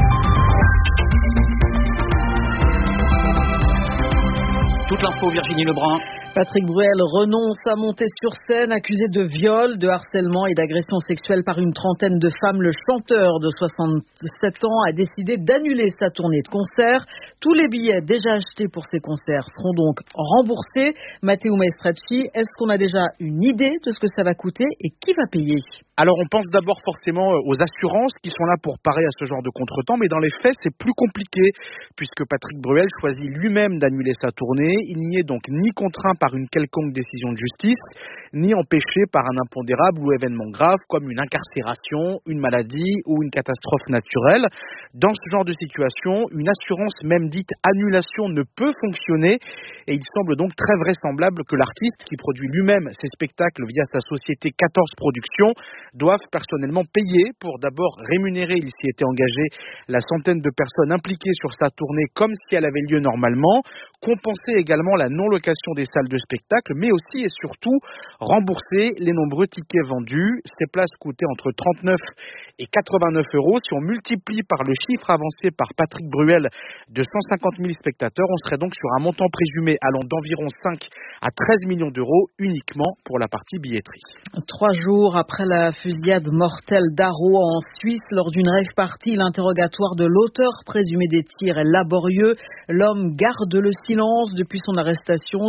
Toute l'info, Virginie Lebrun. Patrick Bruel renonce à monter sur scène, accusé de viol, de harcèlement et d'agression sexuelle par une trentaine de femmes. Le chanteur de 67 ans a décidé d'annuler sa tournée de concerts. Tous les billets déjà achetés pour ces concerts seront donc remboursés. Matteo Maestracci, est-ce qu'on a déjà une idée de ce que ça va coûter et qui va payer ? Alors on pense d'abord forcément aux assurances qui sont là pour parer à ce genre de contretemps, mais dans les faits c'est plus compliqué puisque Patrick Bruel choisit lui-même d'annuler sa tournée. Il n'y est donc ni contraint par une quelconque décision de justice, ni empêché par un impondérable ou événement grave comme une incarcération, une maladie ou une catastrophe naturelle. Dans ce genre de situation, une assurance même dite annulation ne peut fonctionner et il semble donc très vraisemblable que l'artiste qui produit lui-même ses spectacles via sa société 14 Productions doivent personnellement payer pour d'abord rémunérer, il s'y était engagé, la centaine de personnes impliquées sur sa tournée comme si elle avait lieu normalement, compenser également la non-location des salles de spectacle, mais aussi et surtout rembourser les nombreux tickets vendus. Ces places coûtaient entre 39 et 89 €. Si on multiplie par le chiffre avancé par Patrick Bruel de 150 000 spectateurs, on serait donc sur un montant présumé allant d'environ 5 à 13 millions d'euros uniquement pour la partie billetterie. 3 jours après la fusillade mortelle d'Arro en Suisse, lors d'une rave party, l'interrogatoire de l'auteur présumé des tirs est laborieux. L'homme garde le silence depuis son arrestation. Selon le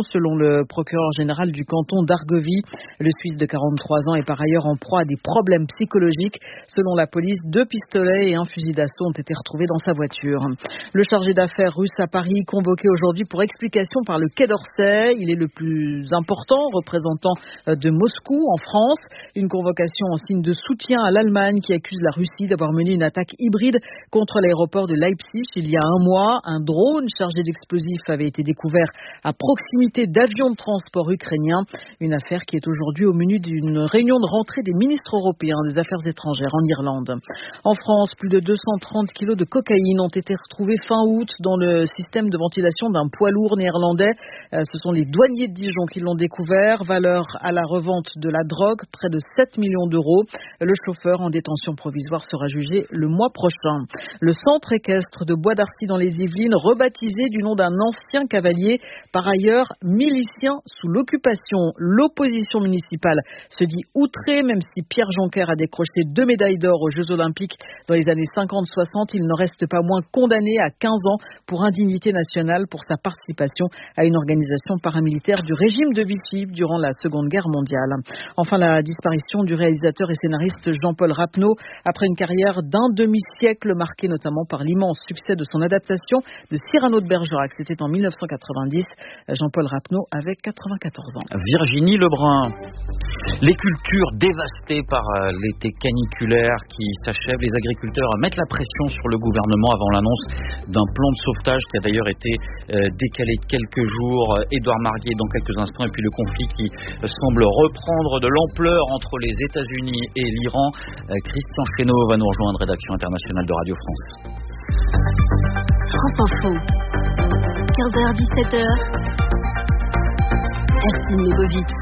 le procureur général du canton d'Argovie. Le Suisse de 43 ans est par ailleurs en proie à des problèmes psychologiques. Selon la police, 2 pistolets et un fusil d'assaut ont été retrouvés dans sa voiture. Le chargé d'affaires russe à Paris, convoqué aujourd'hui pour explication par le Quai d'Orsay. Il est le plus important représentant de Moscou en France. Une convocation en signe de soutien à l'Allemagne qui accuse la Russie d'avoir mené une attaque hybride contre l'aéroport de Leipzig il y a un mois. Un drone chargé d'explosifs avait été découvert à proximité d'avions de transport ukrainiens. Une affaire qui est aujourd'hui au menu d'une réunion de rentrée des ministres européens des Affaires étrangères en Irlande. En France, plus de 230 kilos de cocaïne ont été retrouvés fin août dans le système de ventilation d'un poids lourd néerlandais. Ce sont les douaniers de Dijon qui l'ont découvert. Valeur à la revente de la drogue, près de 7 millions d'euros. Le chauffeur en détention provisoire sera jugé le mois prochain. Le centre équestre de Bois d'Arcy dans les Yvelines, rebaptisé du nom d'un ancien cavalier, par ailleurs milicien sous l'occupation. L'opposition municipale se dit outrée, même si Pierre Joncker a décroché 2 médailles d'or aux Jeux Olympiques dans les années 50-60, il n'en reste pas moins condamné à 15 ans pour indignité nationale pour sa participation à une organisation paramilitaire du régime de Vichy durant la Seconde Guerre mondiale. Enfin, la disparition du réalisateur et scénariste Jean-Paul Rapneau après une carrière d'un demi-siècle marquée notamment par l'immense succès de son adaptation de Cyrano de Bergerac. C'était en 1990. Jean-Paul Rapneau avait 94 ans. Virginie Lebrun. Les cultures dévastées par l'été caniculaire qui s'achève. Les agriculteurs mettent la pression sur le gouvernement avant l'annonce d'un plan de sauvetage qui a d'ailleurs été décalé de quelques jours. Édouard Marguet dans quelques instants. Et puis le conflit qui semble reprendre de l'ampleur entre les États-Unis et l'Iran. Christian Chesneau va nous rejoindre, rédaction internationale de Radio France. France Info, 15h-17h, Ercine Legovitch.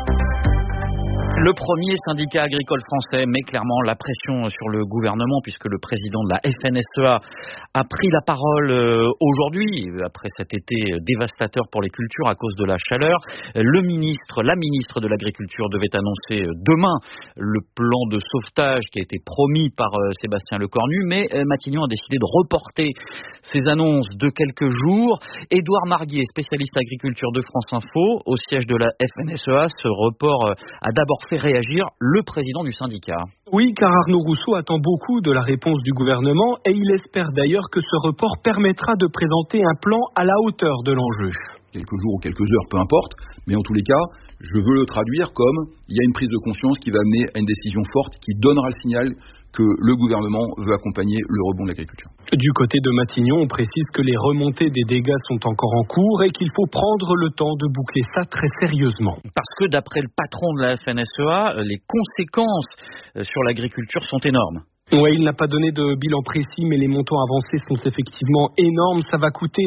Le premier syndicat agricole français met clairement la pression sur le gouvernement puisque le président de la FNSEA a pris la parole aujourd'hui, après cet été dévastateur pour les cultures à cause de la chaleur. La ministre de l'Agriculture devait annoncer demain le plan de sauvetage qui a été promis par Sébastien Lecornu, mais Matignon a décidé de reporter ces annonces de quelques jours. Édouard Marguet, spécialiste agriculture de France Info, au siège de la FNSEA, ce report a d'abord fait réagir le président du syndicat. Oui, car Arnaud Rousseau attend beaucoup de la réponse du gouvernement et il espère d'ailleurs que ce report permettra de présenter un plan à la hauteur de l'enjeu. Quelques jours ou quelques heures, peu importe, mais en tous les cas, je veux le traduire comme il y a une prise de conscience qui va amener à une décision forte qui donnera le signal que le gouvernement veut accompagner le rebond de l'agriculture. Du côté de Matignon, on précise que les remontées des dégâts sont encore en cours et qu'il faut prendre le temps de boucler ça très sérieusement. Parce que d'après le patron de la FNSEA, les conséquences sur l'agriculture sont énormes. Oui, il n'a pas donné de bilan précis, mais les montants avancés sont effectivement énormes. Ça va coûter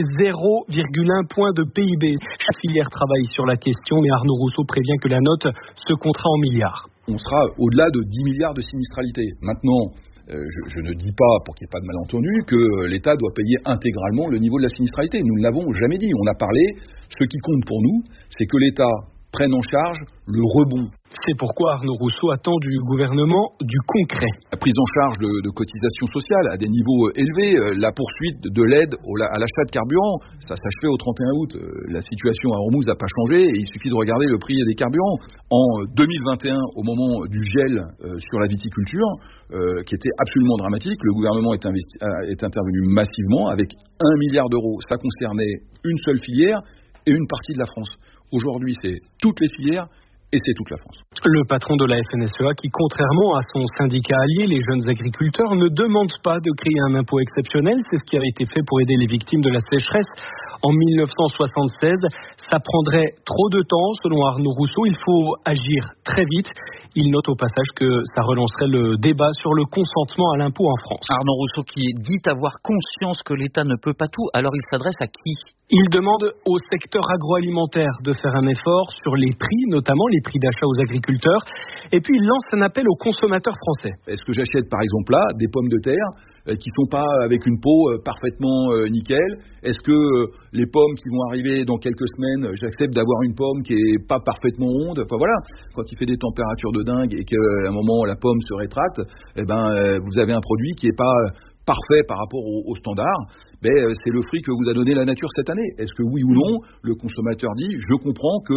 0,1 point de PIB. La filière travaille sur la question, mais Arnaud Rousseau prévient que la note se comptera en milliards. On sera au-delà de 10 milliards de sinistralité. Maintenant, je ne dis pas, pour qu'il n'y ait pas de malentendu, que l'État doit payer intégralement le niveau de la sinistralité. Nous ne l'avons jamais dit. On a parlé, ce qui compte pour nous, c'est que l'État prenne en charge le rebond. C'est pourquoi Arnaud Rousseau attend du gouvernement du concret. La prise en charge de cotisations sociales à des niveaux élevés, la poursuite de l'aide à l'achat de carburant, ça s'achevait au 31 août. La situation à Hormuz n'a pas changé et il suffit de regarder le prix des carburants. En 2021, au moment du gel sur la viticulture, qui était absolument dramatique, le gouvernement est intervenu massivement avec 1 milliard d'euros. Ça concernait une seule filière et une partie de la France. Aujourd'hui, c'est toutes les filières et c'est toute la France. Le patron de la FNSEA qui, contrairement à son syndicat allié, les jeunes agriculteurs, ne demande pas de créer un impôt exceptionnel. C'est ce qui avait été fait pour aider les victimes de la sécheresse en 1976. Ça prendrait trop de temps, selon Arnaud Rousseau. Il faut agir très vite. Il note au passage que ça relancerait le débat sur le consentement à l'impôt en France. Arnaud Rousseau qui dit avoir conscience que l'État ne peut pas tout, alors il s'adresse à qui ? Il demande au secteur agroalimentaire de faire un effort sur les prix, notamment les prix d'achat aux agriculteurs. Et puis il lance un appel aux consommateurs français. Est-ce que j'achète par exemple là des pommes de terre qui sont pas avec une peau parfaitement nickel ? Est-ce que les pommes qui vont arriver dans quelques semaines, j'accepte d'avoir une pomme qui est pas parfaitement ronde ? Enfin voilà, quand il fait des températures de dingue et qu'à un moment la pomme se rétracte, vous avez un produit qui est pas parfait par rapport aux standards, c'est le fruit que vous a donné la nature cette année. Est-ce que oui ou non, le consommateur dit, je comprends que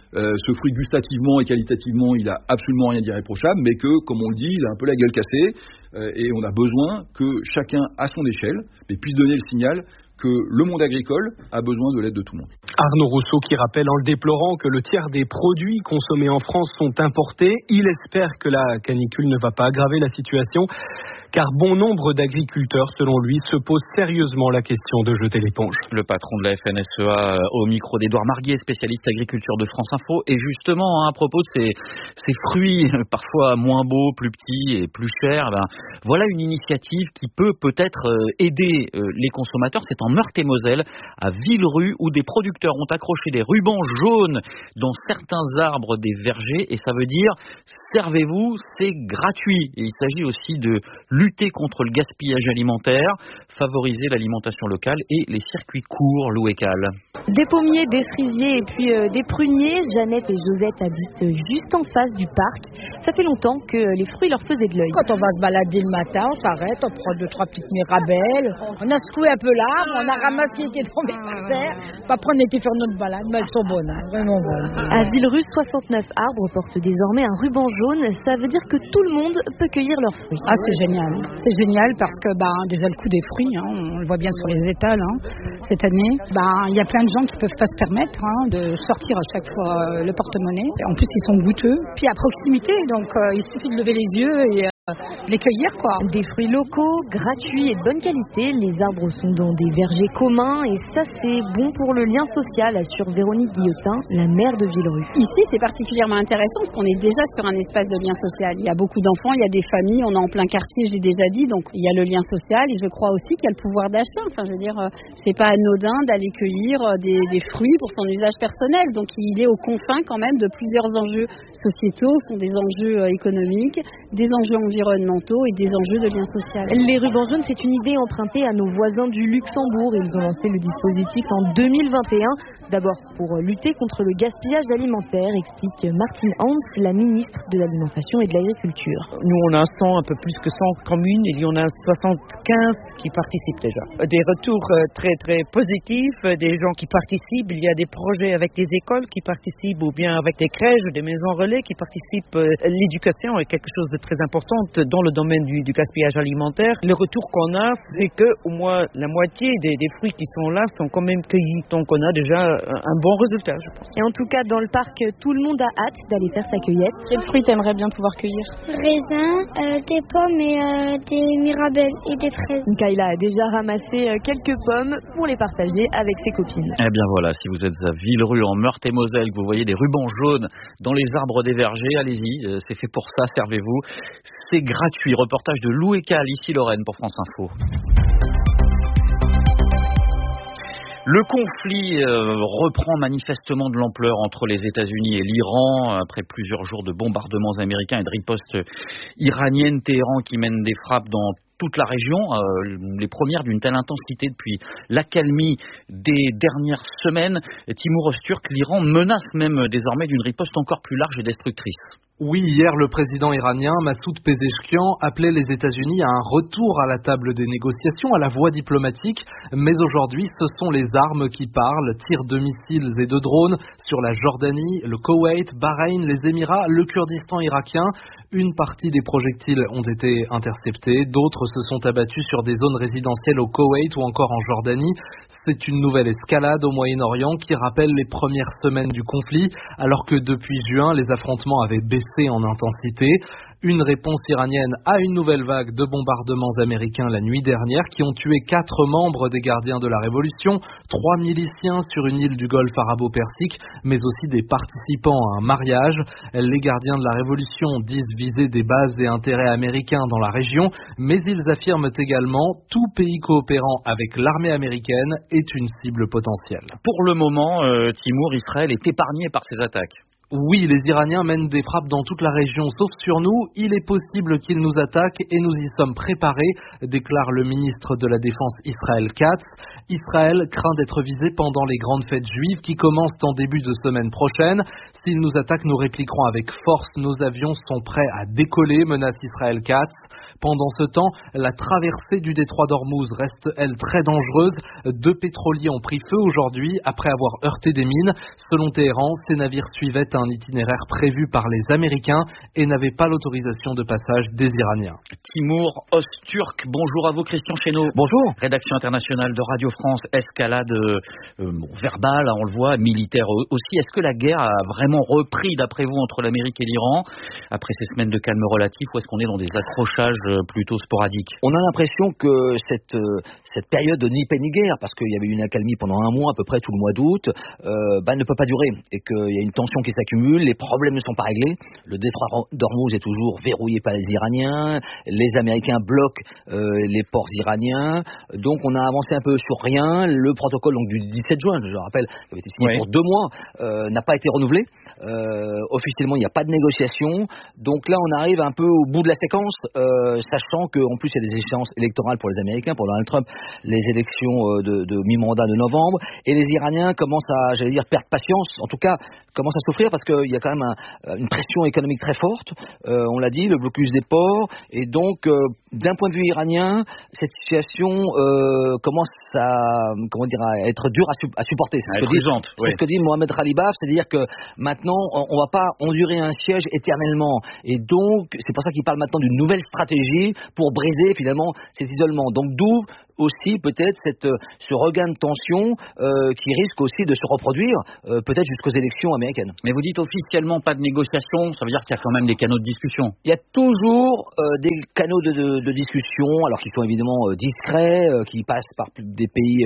ce fruit gustativement et qualitativement, il a absolument rien d'irréprochable, mais que, comme on le dit, il a un peu la gueule cassée, et on a besoin que chacun, à son échelle, puisse donner le signal que le monde agricole a besoin de l'aide de tout le monde. Arnaud Rousseau qui rappelle en le déplorant que le tiers des produits consommés en France sont importés. Il espère que la canicule ne va pas aggraver la situation, car bon nombre d'agriculteurs, selon lui, se posent sérieusement la question de jeter l'éponge. Le patron de la FNSEA au micro d'Édouard Marguier, spécialiste agriculture de France Info. Et justement, à propos de ces fruits parfois moins beaux, plus petits et plus chers, voilà une initiative qui peut peut-être aider les consommateurs. C'est en Meurthe-et-Moselle, à Villerue, où des producteurs ont accroché des rubans jaunes dans certains arbres des vergers. Et ça veut dire, servez-vous, c'est gratuit. Et il s'agit aussi de lutter contre le gaspillage alimentaire, favoriser l'alimentation locale et les circuits courts, Lou et Cal. Des pommiers, des cerisiers et puis des pruniers. Jeannette et Josette habitent juste en face du parc. Ça fait longtemps que les fruits leur faisaient de l'œil. Quand on va se balader le matin, on s'arrête, on prend 2-3 petites mirabelles. On a secoué un peu l'arbre, on a ramassé qui est tombé par terre. Après, on était faire notre balade, mais elles sont bonnes, vraiment bonnes. À Villerue, 69 arbres portent désormais un ruban jaune. Ça veut dire que tout le monde peut cueillir leurs fruits. Ah, c'est génial. C'est génial parce que déjà le coût des fruits, on le voit bien sur les étals cette année. Il y a plein de gens qui peuvent pas se permettre de sortir à chaque fois le porte-monnaie. En plus, ils sont goûteux. Puis à proximité, donc il suffit de lever les yeux et de les cueillir, quoi. Des fruits locaux, gratuits et de bonne qualité. Les arbres sont dans des vergers communs et ça, c'est bon pour le lien social, assure Véronique Guillotin, la maire de Villerue. Ici, c'est particulièrement intéressant parce qu'on est déjà sur un espace de lien social. Il y a beaucoup d'enfants, il y a des familles, on est en plein quartier, je l'ai déjà dit, donc il y a le lien social et je crois aussi qu'il y a le pouvoir d'achat. Enfin, je veux dire, c'est pas anodin d'aller cueillir des fruits pour son usage personnel. Donc il est aux confins quand même de plusieurs enjeux sociétaux, ce sont des enjeux économiques, des enjeux environnementaux et des enjeux de lien social. Les rubans jaunes, c'est une idée empruntée à nos voisins du Luxembourg. Ils ont lancé le dispositif en 2021. D'abord pour lutter contre le gaspillage alimentaire, explique Martine Hans, la ministre de l'Alimentation et de l'Agriculture. Nous, on a un peu plus que 100 communes. Il y en a 75 qui participent déjà. Des retours très très positifs, des gens qui participent. Il y a des projets avec des écoles qui participent ou bien avec des crèches ou des maisons relais qui participent. L'éducation est quelque chose de très important dans le domaine du gaspillage alimentaire. Le retour qu'on a, c'est que au moins la moitié des fruits qui sont là sont quand même cueillis. Donc on a déjà un bon résultat, je pense. Et en tout cas, dans le parc, tout le monde a hâte d'aller faire sa cueillette. Quels fruits t'aimerais bien pouvoir cueillir? Raisins, des pommes et des mirabelles et des fraises. Kayla a déjà ramassé quelques pommes pour les partager avec ses copines. Eh bien voilà, si vous êtes à Villerue en Meurthe-et-Moselle, que vous voyez des rubans jaunes dans les arbres des vergers, allez-y, c'est fait pour ça, servez-vous. C'est gratuit. Reportage de Lou et Cal, ici Lorraine pour France Info. Le conflit reprend manifestement de l'ampleur entre les États-Unis et l'Iran après plusieurs jours de bombardements américains et de ripostes iraniennes. Téhéran qui mène des frappes dans toute la région, les premières d'une telle intensité depuis l'accalmie des dernières semaines. Timur Öztürk, l'Iran menace même désormais d'une riposte encore plus large et destructrice. Oui, hier, le président iranien Massoud Pezeshkian appelait les États-Unis à un retour à la table des négociations, à la voie diplomatique. Mais aujourd'hui, ce sont les armes qui parlent. Tirs de missiles et de drones sur la Jordanie, le Koweït, Bahreïn, les Émirats, le Kurdistan irakien. Une partie des projectiles ont été interceptés, d'autres se sont abattus sur des zones résidentielles au Koweït ou encore en Jordanie. C'est une nouvelle escalade au Moyen-Orient qui rappelle les premières semaines du conflit, alors que depuis juin, les affrontements avaient baissé en intensité. Une réponse iranienne à une nouvelle vague de bombardements américains la nuit dernière qui ont tué 4 membres des gardiens de la révolution, 3 miliciens sur une île du Golfe arabo-persique, mais aussi des participants à un mariage. Les gardiens de la révolution disent viser des bases et intérêts américains dans la région, mais ils affirment également tout pays coopérant avec l'armée américaine est une cible potentielle. Pour le moment, Timur, Israël est épargné par ces attaques. Oui, les Iraniens mènent des frappes dans toute la région, sauf sur nous. Il est possible qu'ils nous attaquent et nous y sommes préparés, déclare le ministre de la Défense Israël Katz. Israël craint d'être visé pendant les grandes fêtes juives qui commencent en début de semaine prochaine. S'ils nous attaquent, nous répliquerons avec force. Nos avions sont prêts à décoller, menace Israël Katz. Pendant ce temps, la traversée du détroit d'Ormuz reste, elle, très dangereuse. 2 pétroliers ont pris feu aujourd'hui après avoir heurté des mines. Selon Téhéran, ces navires suivaient un itinéraire prévu par les Américains et n'avaient pas l'autorisation de passage des Iraniens. Timur Öztürk, bonjour à vous Christian Chesneau. Bonjour. Rédaction internationale de Radio France, escalade verbale, on le voit, militaire aussi. Est-ce que la guerre a vraiment repris d'après vous entre l'Amérique et l'Iran après ces semaines de calme relatif, ou est-ce qu'on est dans des accrochages plutôt sporadiques? On a l'impression que cette période de ni paix ni guerre, parce qu'il y avait une accalmie pendant un mois à peu près tout le mois d'août, ne peut pas durer et qu'il y a une tension qui s'accumule, les problèmes ne sont pas réglés, le détroit d'Ormuz est toujours verrouillé par les Iraniens, les Américains bloquent les ports iraniens, donc on a avancé un peu sur rien. Le protocole donc, du 17 juin, je le rappelle, qui avait été signé pour 2 mois, n'a pas été renouvelé. Officiellement, il n'y a pas de négociation. Donc là, on arrive un peu au bout de la séquence, sachant qu'en plus, il y a des échéances électorales pour les Américains, pour Donald Trump, les élections de mi-mandat de novembre, et les Iraniens commencent à, perdre patience, en tout cas, commencent à souffrir parce qu'il y a quand même une pression économique très forte, on l'a dit, le blocus des ports, et donc, d'un point de vue iranien, cette situation commence à être dure à supporter. C'est ce que dit Mohamed Khalibaf, c'est-à-dire que maintenant, on ne va pas endurer un siège éternellement. Et donc, c'est pour ça qu'il parle maintenant d'une nouvelle stratégie pour briser finalement cet isolement. Donc, d'où aussi peut-être ce regain de tension qui risque aussi de se reproduire peut-être jusqu'aux élections américaines. Mais vous dites officiellement pas de négociation, ça veut dire qu'il y a quand même des canaux de discussion. Il y a toujours des canaux de discussion, alors qui sont évidemment discrets, qui passent par des pays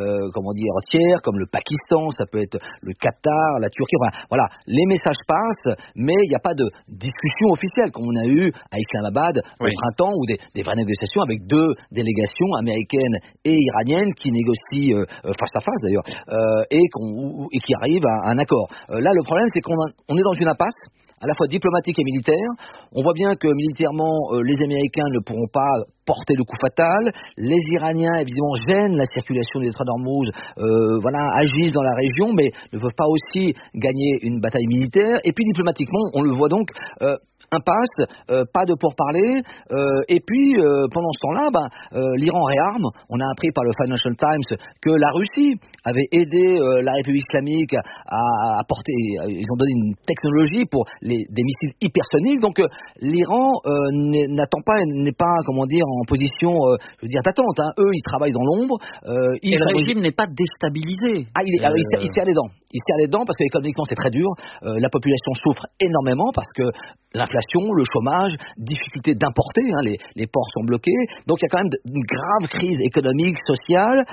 tiers, comme le Pakistan, ça peut être le Qatar, la Turquie, voilà, les messages passent, mais il n'y a pas de discussion officielle, comme on a eu à Islamabad au printemps, ou des vraies négociations avec 2 délégations américaines et iraniennes qui négocient face à face d'ailleurs et qui arrivent à un accord. Là, le problème, c'est qu'on est dans une impasse à la fois diplomatique et militaire. On voit bien que militairement, les Américains ne pourront pas porter le coup fatal. Les Iraniens, évidemment, gênent la circulation des détroits d'Ormuz, agissent dans la région, mais ne peuvent pas aussi gagner une bataille militaire. Et puis, diplomatiquement, on le voit donc, impasse, pas de pourparlers, et puis pendant ce temps-là, l'Iran réarme. On a appris par le Financial Times que la Russie avait aidé la République islamique à apporter, ils ont donné une technologie pour des missiles hypersoniques, donc l'Iran n'attend pas, n'est pas, en position, d'attente, hein. Eux, ils travaillent dans l'ombre. Et le régime n'est pas déstabilisé. Il serre les dents. Il serre les dents parce qu'économiquement, c'est très dur. La population souffre énormément parce que l'inflation, le chômage, difficulté d'importer, hein, les ports sont bloqués. Donc il y a quand même une grave crise économique, sociale.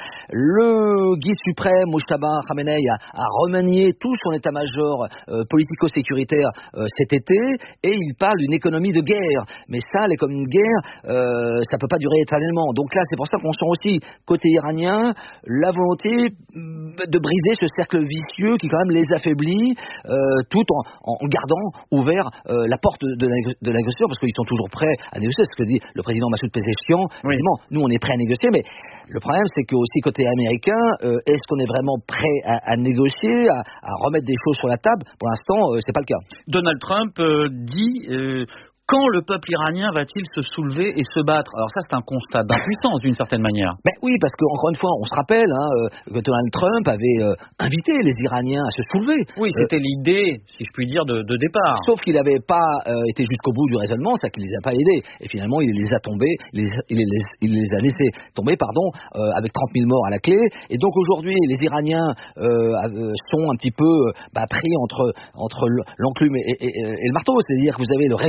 Le guide suprême, Mojtaba Khamenei, a remanié tout son état-major politico-sécuritaire cet été, et il parle d'une économie de guerre. Mais ça, l'économie de guerre, ça ne peut pas durer éternellement. Donc là, c'est pour ça qu'on sent aussi, côté iranien, la volonté de briser ce cercle vicieux qui quand même les affaiblit, tout en gardant ouvert la porte de la négociation, parce qu'ils sont toujours prêts à négocier. C'est ce que dit le président Massoud Pezeshkian. Évidemment, nous on est prêts à négocier, mais le problème c'est que aussi côté américain, est-ce qu'on est vraiment prêt à négocier, à remettre des choses sur la table? Pour l'instant, c'est pas le cas. Donald Trump dit quand le peuple iranien va-t-il se soulever et se battre? Alors ça, c'est un constat d'impuissance d'une certaine manière. Mais oui, parce qu'encore une fois, on se rappelle que Donald Trump avait invité les Iraniens à se soulever. Oui, c'était l'idée, si je puis dire, de départ. Sauf qu'il n'avait pas été jusqu'au bout du raisonnement, c'est qu'il ne les a pas aidés. Et finalement, il les a tombés, il les a laissés tomber, avec 30 000 morts à la clé. Et donc aujourd'hui, les Iraniens sont un petit peu pris entre l'enclume et le marteau. C'est-à-dire que vous avez le régime iranien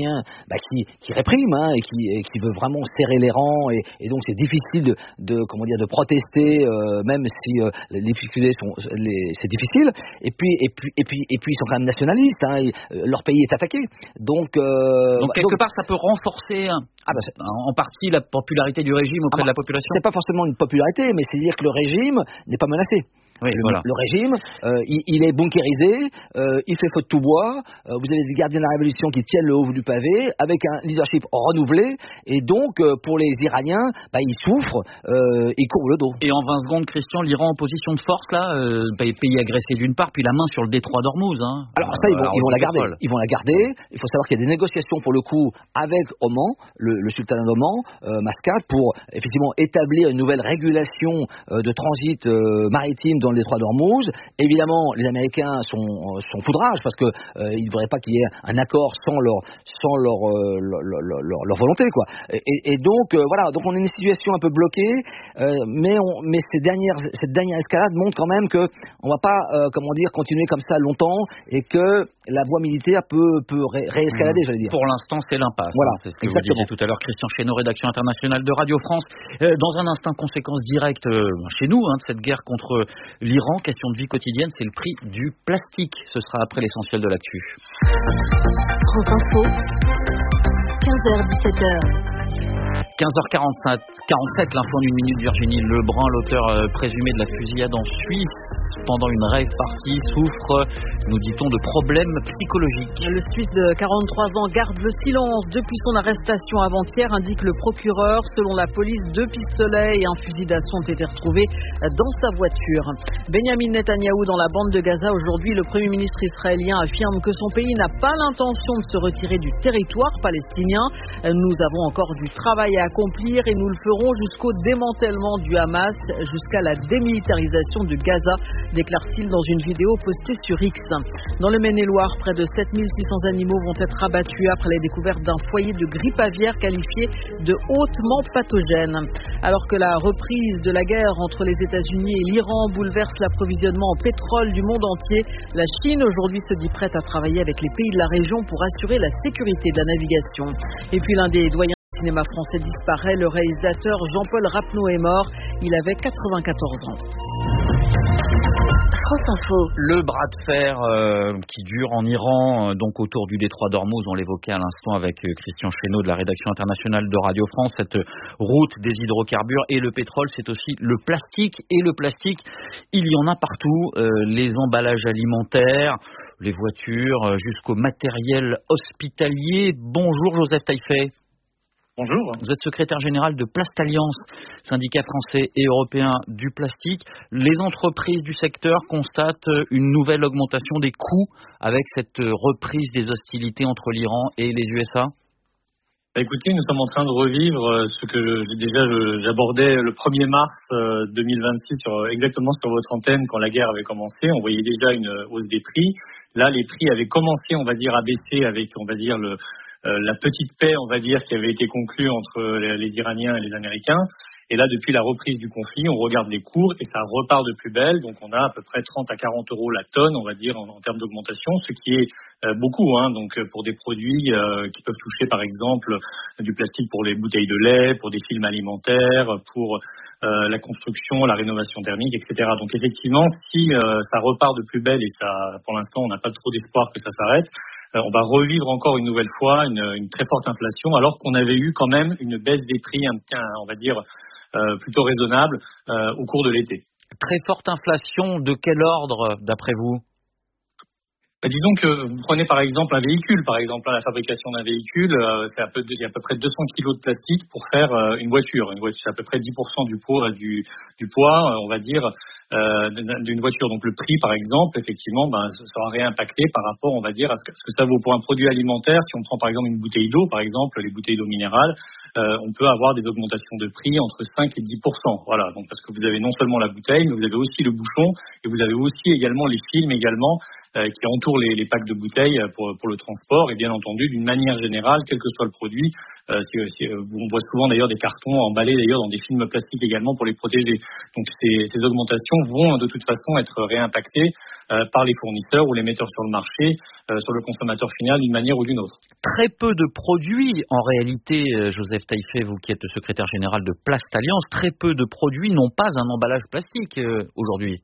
Iranien qui réprime et qui veut vraiment serrer les rangs et donc c'est difficile de protester même si les difficultés c'est difficile et puis ils sont quand même nationalistes, leur pays est attaqué donc quelque part ça peut renforcer en partie la popularité du régime auprès de la population. C'est pas forcément une popularité, mais c'est dire que le régime n'est pas menacé. Oui, le régime, il est bunkérisé, il fait feu de tout bois. Vous avez des gardiens de la révolution qui tiennent le haut du pavé, avec un leadership renouvelé. Et donc, pour les Iraniens, ils souffrent, ils courent le dos. Et en 20 secondes, Christian, l'Iran en position de force, là, pays agressé d'une part, puis la main sur le détroit d'Ormuz. Alors ça, ils vont la garder. Ils vont la garder. Il faut savoir qu'il y a des négociations pour le coup avec Oman, le sultanat d'Oman, Mascate, pour effectivement établir une nouvelle régulation de transit maritime dans le détroit d'Ormuz. Évidemment, les Américains sont foudrages parce que ils ne voudraient pas qu'il y ait un accord sans leur volonté, quoi. Et donc voilà, donc on est dans une situation un peu bloquée, mais cette dernière escalade montre quand même que on va pas continuer comme ça longtemps et que la voie militaire peut réescalader, j'allais dire. Pour l'instant, c'est l'impasse. Voilà, c'est ce que vous disiez tout à l'heure, Christian Chesneau, rédaction internationale de Radio France. Dans un instant, conséquence directe chez nous de cette guerre contre l'Iran, question de vie quotidienne, c'est le prix du plastique. Ce sera après l'essentiel de l'actu. France Info, 15h, 17h. 15h47, l'info en une minute, Virginie Lebrun, l'auteur présumé de la fusillade en Suisse pendant une rave party, souffre, nous dit-on, de problèmes psychologiques. Le Suisse de 43 ans garde le silence depuis son arrestation avant-hier, indique le procureur. Selon la police, 2 pistolets et un fusil d'assaut ont été retrouvés dans sa voiture. Benjamin Netanyahou dans la bande de Gaza. Aujourd'hui, le Premier ministre israélien affirme que son pays n'a pas l'intention de se retirer du territoire palestinien. Nous avons encore du travail à accomplir et nous le ferons jusqu'au démantèlement du Hamas, jusqu'à la démilitarisation de Gaza, déclare-t-il dans une vidéo postée sur X. Dans le Maine-et-Loire, près de 7600 animaux vont être abattus après la découverte d'un foyer de grippe aviaire qualifié de hautement pathogène. Alors que la reprise de la guerre entre les États-Unis et l'Iran bouleverse l'approvisionnement en pétrole du monde entier, la Chine aujourd'hui se dit prête à travailler avec les pays de la région pour assurer la sécurité de la navigation. Et puis l'un des doyens du cinéma français disparaît, le réalisateur Jean-Paul Rapneau est mort, il avait 94 ans. France Info. Le bras de fer qui dure en Iran, donc autour du détroit d'Ormuz, on l'évoquait à l'instant avec Christian Chesneau de la rédaction internationale de Radio France, cette route des hydrocarbures et le pétrole, c'est aussi le plastique. Et le plastique, il y en a partout, les emballages alimentaires, les voitures, jusqu'au matériel hospitalier. Bonjour Joseph Taillefer. Bonjour. Vous êtes secrétaire général de Plastalliance, syndicat français et européen du plastique. Les entreprises du secteur constatent une nouvelle augmentation des coûts avec cette reprise des hostilités entre l'Iran et les USA. Écoutez, nous sommes en train de revivre ce que j'abordais le 1er mars 2026 exactement sur votre antenne quand la guerre avait commencé. On voyait déjà une hausse des prix. Là, les prix avaient commencé, on va dire, à baisser avec, on va dire, la petite paix, on va dire, qui avait été conclue entre les Iraniens et les Américains. Et là, depuis la reprise du conflit, on regarde les cours et ça repart de plus belle. Donc, on a à peu près 30 à 40 euros la tonne, on va dire, en termes d'augmentation, ce qui est beaucoup. Donc, pour des produits qui peuvent toucher, par exemple, du plastique pour les bouteilles de lait, pour des films alimentaires, pour la construction, la rénovation thermique, etc. Donc, effectivement, si ça repart de plus belle et ça, pour l'instant, on n'a pas trop d'espoir que ça s'arrête, on va revivre encore une nouvelle fois une très forte inflation, alors qu'on avait eu quand même une baisse des prix, on va dire, plutôt raisonnable au cours de l'été. Très forte inflation, de quel ordre d'après vous ? Disons que vous prenez par exemple un véhicule, la fabrication d'un véhicule, il y a à peu près 200 kilos de plastique pour faire une voiture. Une voiture, c'est à peu près 10% du poids, on va dire, d'une voiture. Donc le prix, par exemple, effectivement, sera réimpacté par rapport, on va dire, à ce que ça vaut pour un produit alimentaire. Si on prend par exemple une bouteille d'eau, par exemple, les bouteilles d'eau minérale, on peut avoir des augmentations de prix entre 5 et 10%. Voilà, donc parce que vous avez non seulement la bouteille, mais vous avez aussi le bouchon et vous avez aussi également les films qui entourent les packs de bouteilles pour le transport. Et bien entendu, d'une manière générale, quel que soit le produit, on voit souvent d'ailleurs des cartons emballés d'ailleurs dans des films plastiques également pour les protéger. Donc ces augmentations vont de toute façon être réimpactées par les fournisseurs ou les metteurs sur le marché, sur le consommateur final d'une manière ou d'une autre. Très peu de produits, en réalité, Joseph Taillefer, vous qui êtes le secrétaire général de Plast Alliance, très peu de produits n'ont pas un emballage plastique aujourd'hui.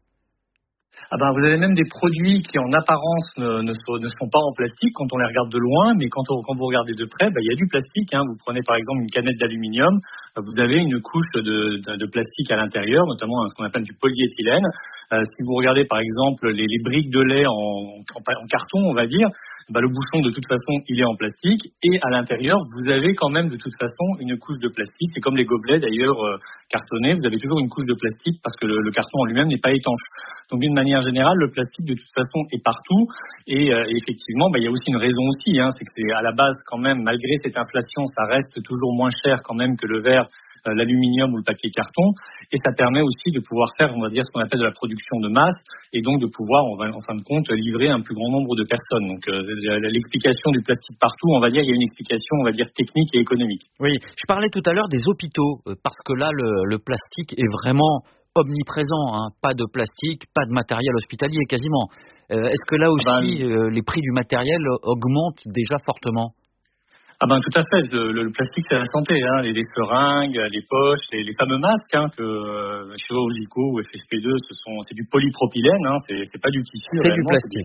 Vous avez même des produits qui en apparence ne sont pas en plastique quand on les regarde de loin, mais quand vous regardez de près, il y a du plastique. Vous prenez par exemple une canette d'aluminium, vous avez une couche de plastique à l'intérieur, notamment ce qu'on appelle du polyéthylène. Si vous regardez par exemple les briques de lait en carton, on va dire, le bouchon de toute façon il est en plastique et à l'intérieur vous avez quand même de toute façon une couche de plastique. C'est comme les gobelets d'ailleurs cartonnés, vous avez toujours une couche de plastique parce que le carton en lui-même n'est pas étanche. Donc d'une manière générale, le plastique de toute façon est partout et effectivement, il y a aussi une raison aussi, c'est que c'est à la base quand même, malgré cette inflation, ça reste toujours moins cher quand même que le verre, l'aluminium ou le papier carton, et ça permet aussi de pouvoir faire, on va dire, ce qu'on appelle de la production de masse et donc de pouvoir, en fin de compte, livrer un plus grand nombre de personnes. Donc l'explication du plastique partout, on va dire, il y a une explication, on va dire, technique et économique. Oui, je parlais tout à l'heure des hôpitaux, parce que là, le plastique est vraiment omniprésent, pas de plastique, pas de matériel hospitalier quasiment. Est-ce que là aussi les prix du matériel augmentent déjà fortement ? Tout à fait. Le plastique, c'est la santé. Les seringues, les poches, les fameux masques que chirurgicaux ou FFP2, c'est du polypropylène. C'est pas du tissu. C'est du plastique.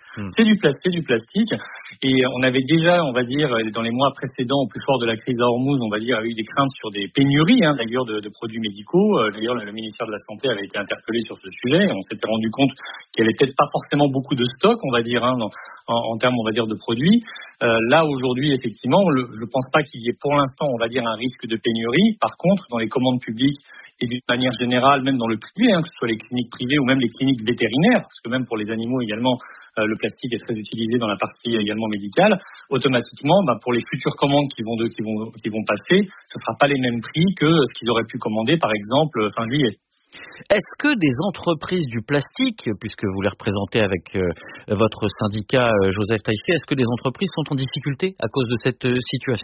C'est du plastique. Et on avait déjà, on va dire, dans les mois précédents, au plus fort de la crise à Hormuz, on va dire, eu des craintes sur des pénuries, d'ailleurs, de produits médicaux. D'ailleurs, le ministère de la Santé avait été interpellé sur ce sujet. Et on s'était rendu compte qu'il y avait peut-être pas forcément beaucoup de stock, on va dire, en termes, on va dire, de produits. Là, aujourd'hui, effectivement, je ne pense pas qu'il y ait pour l'instant, on va dire, un risque de pénurie. Par contre, dans les commandes publiques et d'une manière générale, même dans le privé, que ce soit les cliniques privées ou même les cliniques vétérinaires, parce que même pour les animaux également, le plastique est très utilisé dans la partie également médicale, automatiquement, pour les futures commandes qui vont passer, ce ne sera pas les mêmes prix que ce qu'ils auraient pu commander, par exemple, fin juillet. Est-ce que des entreprises du plastique, puisque vous les représentez avec votre syndicat Joseph Taillefer, est-ce que des entreprises sont en difficulté à cause de cette situation ?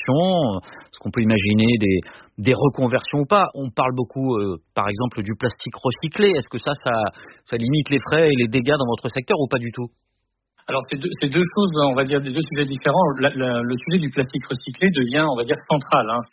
Est-ce qu'on peut imaginer des reconversions ou pas ? On parle beaucoup, par exemple, du plastique recyclé. Est-ce que ça limite les frais et les dégâts dans votre secteur ou pas du tout ? Alors c'est deux choses, on va dire, des deux sujets différents. Le sujet du plastique recyclé devient, on va dire, central.